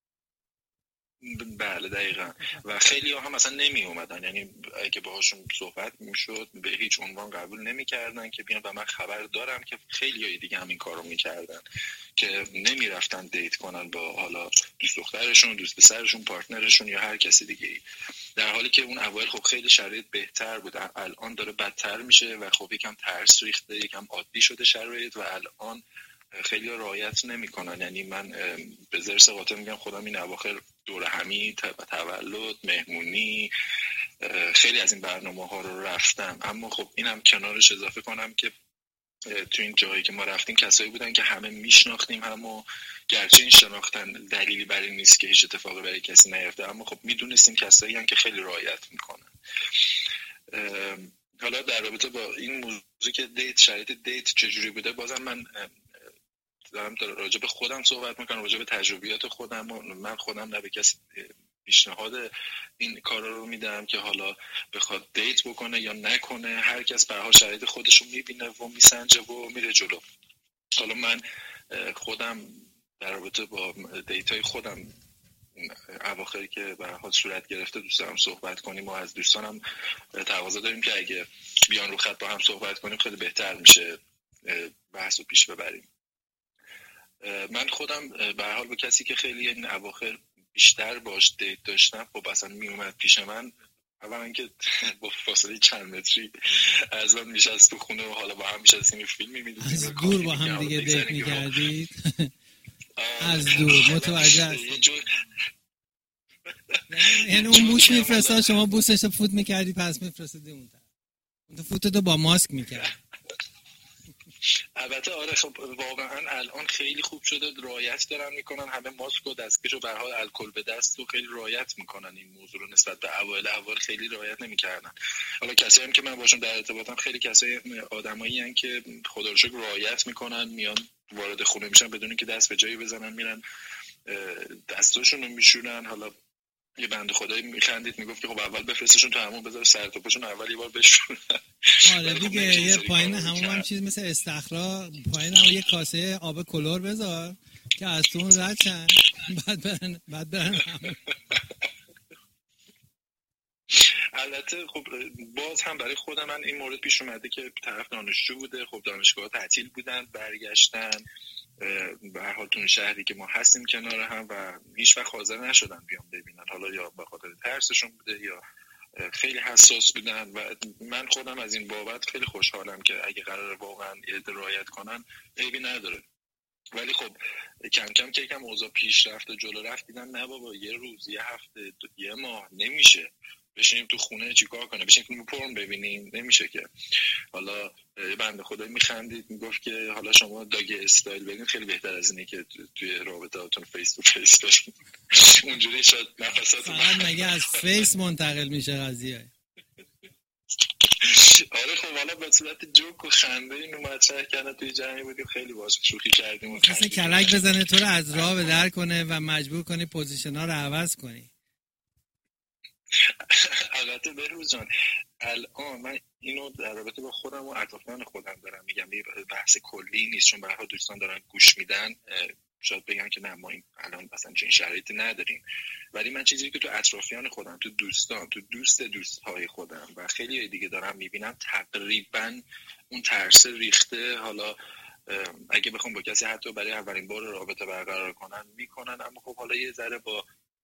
بله دقیقا. و خیلی ها هم اصلا نمی اومدن، یعنی اگه باهاشون صحبت میشد به هیچ عنوان قبول نمی کردن که بیان. و من خبر دارم که خیلی های دیگه هم این کارو میکردن که نمی رفتن دیت کنن با حالا دوست دخترشون، دوست پسرشون، پارتنرشون یا هر کسی دیگه، در حالی که اون اول خب خیلی شرایط بهتر بود. الان داره بدتر میشه و خب یکم ترس ریخته، یکم عادی شده شرایط و الان خیلی رعایت نمی‌کنن. یعنی من به ذرس قاطع میگم خودم این اواخر دور همی، تولد، مهمونی، خیلی از این برنامه‌ها رو رفتم. اما خب اینم کنارش اضافه کنم که تو این جایی که ما رفتیم کسایی بودن که همه میشناختیم هم و گرچه این شناختن دلیلی بر این نیست که هیچ اتفاقی برای کسی نیفته، اما خب میدونستیم کسایی هم که خیلی رعایت میکنن. حالا در رابطه با این موضوع که دیت، شرایط دیت چجوری بوده، بازم من دارم راجع به خودم صحبت میکنم، راجع به تجربیات خودم. و من خودم نه به کسی پیشنهاد این کارا رو میدم که حالا بخواد دیت بکنه یا نکنه. هر کس به هر حال شرایط خودش رو میبینه و میسنجه و میره جلو. حالا من خودم در رابطه با دیتای خودم اواخری که به هر حال صورت گرفته دوست دارم صحبت کنیم و از دوستانم تقاضا داریم که اگه بیان رو خط با هم صحبت کنیم خیلی بهتر میشه بحث رو پیش ببریم. من خودم به هر حال با کسی که خیلی این اواخر بیشتر باش دیت داشتم، خب اصلا می اومد پیش من، اولا که با فاصله چند متری از من میشست تو خونه و حالا با هم میشستیم فیلمی میدیدیم، از دور با هم دیگه دیت میکردید. از دور متوجه یعنی اون بوس میفرستاد، شما بوسش رو فوت میکردی پس میفرستادی اون طرف، اون فوتتو با ماسک میکرد. البته آره خب واقعا الان خیلی خوب شده، رعایت دارن میکنن، همه ماسک و دستکش و به هر حال الکل به دست و خیلی رعایت میکنن این موضوع رو. نسبت به اول اول خیلی رعایت نمیکردن. حالا کسایی هم که من باشون در ارتباطم خیلی کسایی آدمایی ان که خدا رو شکر رعایت میکنن، میان وارد خونه میشن بدون اینکه دست به جایی بزنن، میرن دستاشون رو میشورن. حالا یه بنده خدایی میخندید میگفت که خب اول بفرستشون تو همون، بذار سر تا پاشون اول یه بار بشورن. آره دیگه یه پایین همون هم چیز مثل استخرا، پایین هم یه کاسه آب کلور بذار که از تو اون رد شن، بعد برن بعد برن همون. البته خب باز هم برای خودم من این مورد پیش اومده که طرف دانشجو بوده، خب دانشگاه تعطیل بودن، برگشتن به هر حال تو شهری که ما هستیم کنار هم و هیچ وقت حاضر نشدن بیان ببینن. حالا یا به خاطر ترسشون بوده یا خیلی حساس بودن و من خودم از این بابت خیلی خوشحالم که اگه قرار واقعا رعایت کنن عیبی نداره. ولی خب کم کم که یکم اوضاع پیش رفت و جلو رفت دیدن نه بابا یه روز، یه هفته، یه ماه نمیشه بشینیم تو خونه چیکار کنه، بشینیم فیلم پورن ببینیم، نمیشه که. حالا بنده خدایی میخندید میگفت که حالا شما داگ استایل ببینید خیلی بهتر از اینه که توی رابطه‌هاتون فیس تو فیس باشید. اونجوری شاید نفساتون فقط مگه از فیس منتقل میشه قضیه. آره خب حالا به صورت جوک و خنده اینو مطرح کردن توی جمعی بودیم، خیلی باهاش شوخی کردیم و مثلا کلک بزنه تو رو از راه به در کنه و مجبور کنی پوزیشن‌ها رو عوض کنی. البته بهروز جان الان من اینو در رابطه با خودم و اطرافیان خودم دارم میگم، یه بحث کلی نیست، چون به هر حال دوستان دارن گوش میدن شاید بگم که نه ما این الان مثلا چنین شرایطی نداریم، ولی من چیزی که تو اطرافیان خودم، تو دوستان، تو دوست دوستهای خودم و خیلی دیگه دارم میبینم تقریبا اون ترس ریخته. حالا اگه بخوام با کسی حتی برای اولین بار رابطه برقرار کنن میکنن، اما خب حالا یه ذره با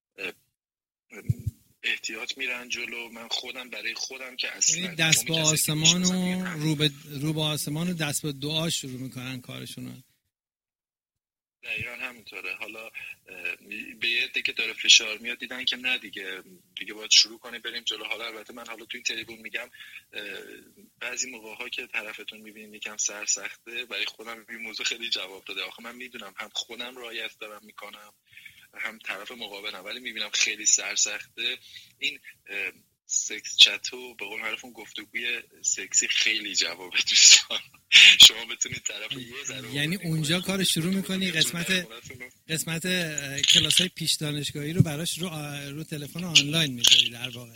احتیاط میرن جلو. من خودم برای خودم که اصلا دست با آسمان و رو به رو با آسمان و دست با دعا شروع میکنن کارشونو. دقیقا همینطوره. حالا به یه عده که داره فشار میاد دیدن که نه دیگه دیگه باید شروع کنیم بریم جلو. حالا البته من حالا تو این تریبون میگم بعضی موقع ها که طرفتون میبینید یکم سرسخته، برای خودم این موضوع خیلی جواب داده. آخه من میدونم هم خودم رعایت دارم میکنم هم طرف مقابلم، ولی میبینم خیلی سرسخته. این سکس چتو به قول معروفون گفتگوی سکسی خیلی جوابه دوستان. شما بتونید طرف یه ذره یعنی اونجا کار شروع میکنی قسمت قسمت کلاسای پیش دانشگاهی رو براش رو رو تلفن آنلاین میذاری در واقع.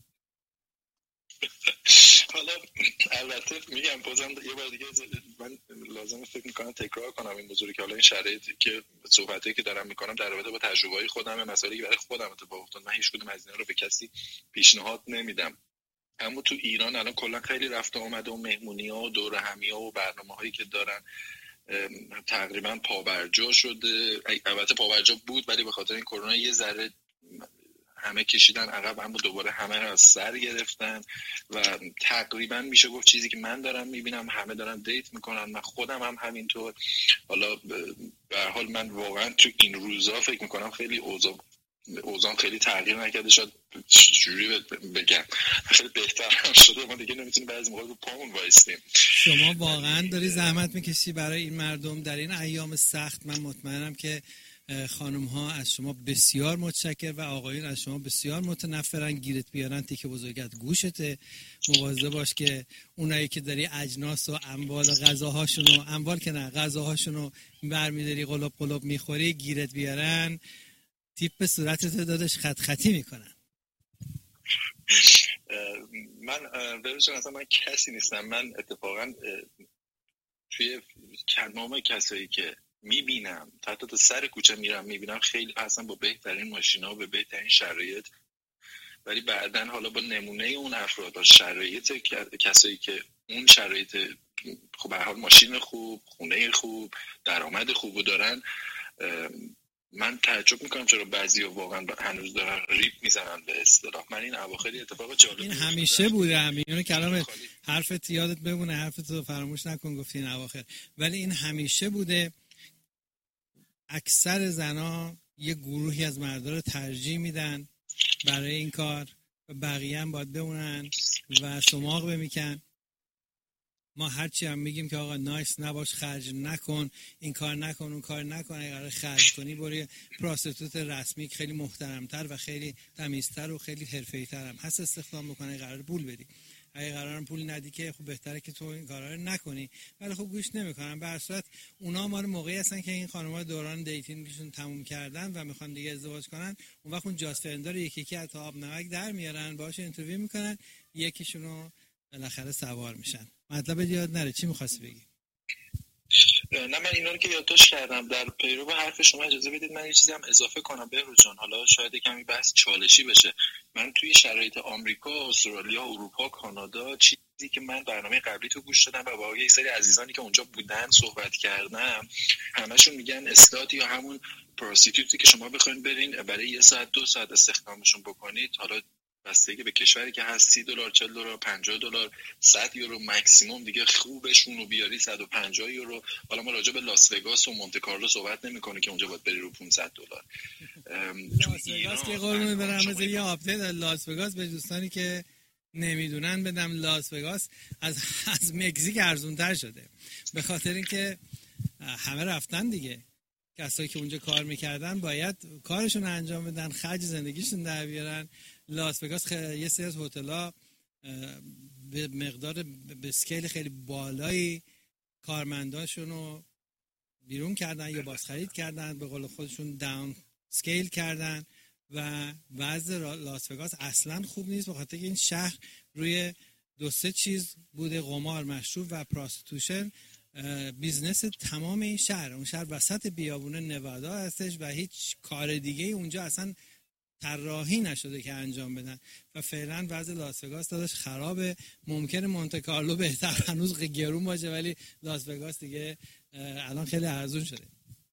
حالا البته میگم بازم یه بار دیگه من لازمه فکر میکنم تکرار کنم این موضوعی که حالا این شرایطی که صحبتی که دارم میکنم در رابطه با تجربه‌های خودم، مسائلی که برای خودم اتفاق افتاد. من هیچ کدوم از اینا رو به کسی پیشنهاد نمیدم. اما تو ایران الان کلا خیلی رفت آمده و مهمونی‌ها و دور همی‌ها و برنامه‌هایی که دارن تقریبا پابرجا شده. البته پابرجا بود ولی به خاطر این کرونا یه ذره همه کشیدن عقب، اما دوباره همه رو از سر گرفتن و تقریبا میشه گفت چیزی که من دارم میبینم همه دارن دیت میکنن، من خودم هم همینطور. حالا به هر حال من واقعا تو این روزا فکر میکنم خیلی اوضاع اوضاع خیلی تغییر نکرده، شاید جوری بگم خیلی بهتر هم شده. ما دیگه نمیتونیم بعضی موقع رو پامون وایسیم. شما واقعا داری زحمت میکشی برای این مردم در این ایام سخت. من مطمئنم که خانم ها از شما بسیار متشکر و آقایون از شما بسیار متنفرن، گیرت بیارن تیکه بزرگت گوشته. مواظب باش که اونایی که داری اجناس و اموال و غذاهاشون و اموال که نه غذاهاشون رو برمیداری قلوب قلوب میخوری، گیرت بیارن تیپ صورتت دادش خط خطی میکنن. من ببینم اصلا من کسی نیستم. من اتفاقا توی تمام کسایی که میبینم تا تا سر کوچه میرم میبینم خیلی اصلا با بهترین ماشینا به بهترین شرایط، ولی بعدن حالا با نمونه اون افراد و شرایط کسایی که اون شرایط خب به هر حال ماشین خوب، خونه خوب، درآمد خوبو دارن، من تعجب میکنم چرا بعضیا واقعا هنوز دارن ریپ میزنن به اصطلاح. من این اواخر اتفاق جالب این همیشه بوده. همین کلام حرفت یادت بمونه، حرفت رو فراموش نکن گفتی این اواخر، ولی این همیشه بوده. اکثر زنا یه گروهی از مردا رو ترجیح میدن برای این کار و بقیه هم باید بمونن و سماق بمیکن. ما هرچی هم میگیم که آقا نایس نباش، خرج نکن، این کار نکن، اون کار نکن، اگه قرار خرج کنی برو پراستیتوت رسمی خیلی محترمتر و خیلی تمیزتر و خیلی حرفه‌ای‌تر هم هست استخدام بکنه، قرار پول بدی. اگه قرارم پول ندی که خب بهتره که تو این کارا رو نکنی، ولی خب گوش نمیکنن. به هر صورت اونا ما رو موقعی هستن که این خانم‌ها دوران دیتینگشون تموم کردن و میخوان دیگه ازدواج کنن، اون وقت اون جاسفرندا رو یکی یکی از آب نمک در میارن، باهاش اینترویو میکنن، یکیشونو بالاخره سوار میشن. مطلب یاد نره. چی می‌خواستی بگی؟ نه من اینا رو که یادداشت کردم. در پیرو به حرف شما اجازه بدید من یه چیزی هم اضافه کنم بهروز جان. حالا شاید کمی بحث چالشی بشه. من توی شرایط آمریکا، استرالیا، اروپا، کانادا، چیزی که من برنامه قبلی تو گوش دادم و با یه سری عزیزانی که اونجا بودن صحبت کردم، همشون میگن اسلات یا همون پروستیتوتی که شما بخواید برین برای یه ساعت دو ساعت استخدامشون بکنید، حالا بستگی به کشوری که هست سی دلار، چهل دلار، پنجاه دلار، صد یورو ماکسیمم دیگه خوبشون رو بیاری صد و پنجاه یورو. حالا ما راجع به لاس وگاس و مونته کارلو صحبت نمی‌کنه که اونجا باید بری رو پانصد دلار. لاس وگاس که قربون برم مثلا یه آپدیت لاس وگاس به دوستانی که نمیدونن بدم. لاس وگاس از از مکزیک ارزان‌تر شده به خاطر اینکه همه رفتن دیگه. کسایی که اونجا کار میکردن باید کارشون انجام بدن، خرج زندگیشون در بیارن. لاس وگاس خ... یه سری از هتل‌ها به مقدار به اسکیل خیلی بالایی کارمنداشون رو بیرون کردن یا بازخرید کردن، به قول خودشون داون اسکیل کردن و وضع لاس وگاس اصلا خوب نیست به خاطر این شهر روی دو سه چیز بوده: قمار، مشروب و پراستیتوشن. بیزنس تمام این شهر، اون شهر وسط بیابون نوادا هستش و هیچ کار دیگه اونجا اصلا طراحی نشده که انجام بدن و فعلا وضع لاس وگاس داداش خرابه. ممکنه مونته کارلو بهتر هنوز گرون باشه ولی لاس وگاس دیگه الان خیلی ارزون شده.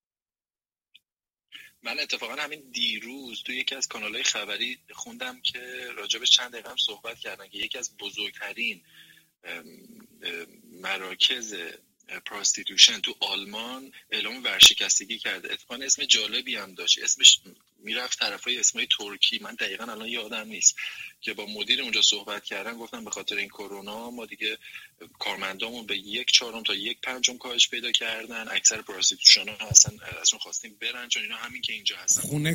من اتفاقا همین دیروز تو یکی از کانال‌های خبری خوندم که راجبش چند دقیقه هم صحبت کردن که یکی از بزرگترین مراکز پراستیتوشن تو آلمان اعلام ورشکستگی کرده. اتفاقا اسم جالبی هم داشت، اسمش میرفت طرفای اسمای ترکی، من دقیقاً الان یادم نیست، که با مدیر اونجا صحبت کردن گفتن به خاطر این کرونا ما دیگه کارمندامون به یک چهارم تا یک پنجم کاهش پیدا کردن، اکثر پراستیتوشن‌ها اصلا ازشون خواستیم برن چون اینا همین که اینجا هستن خونه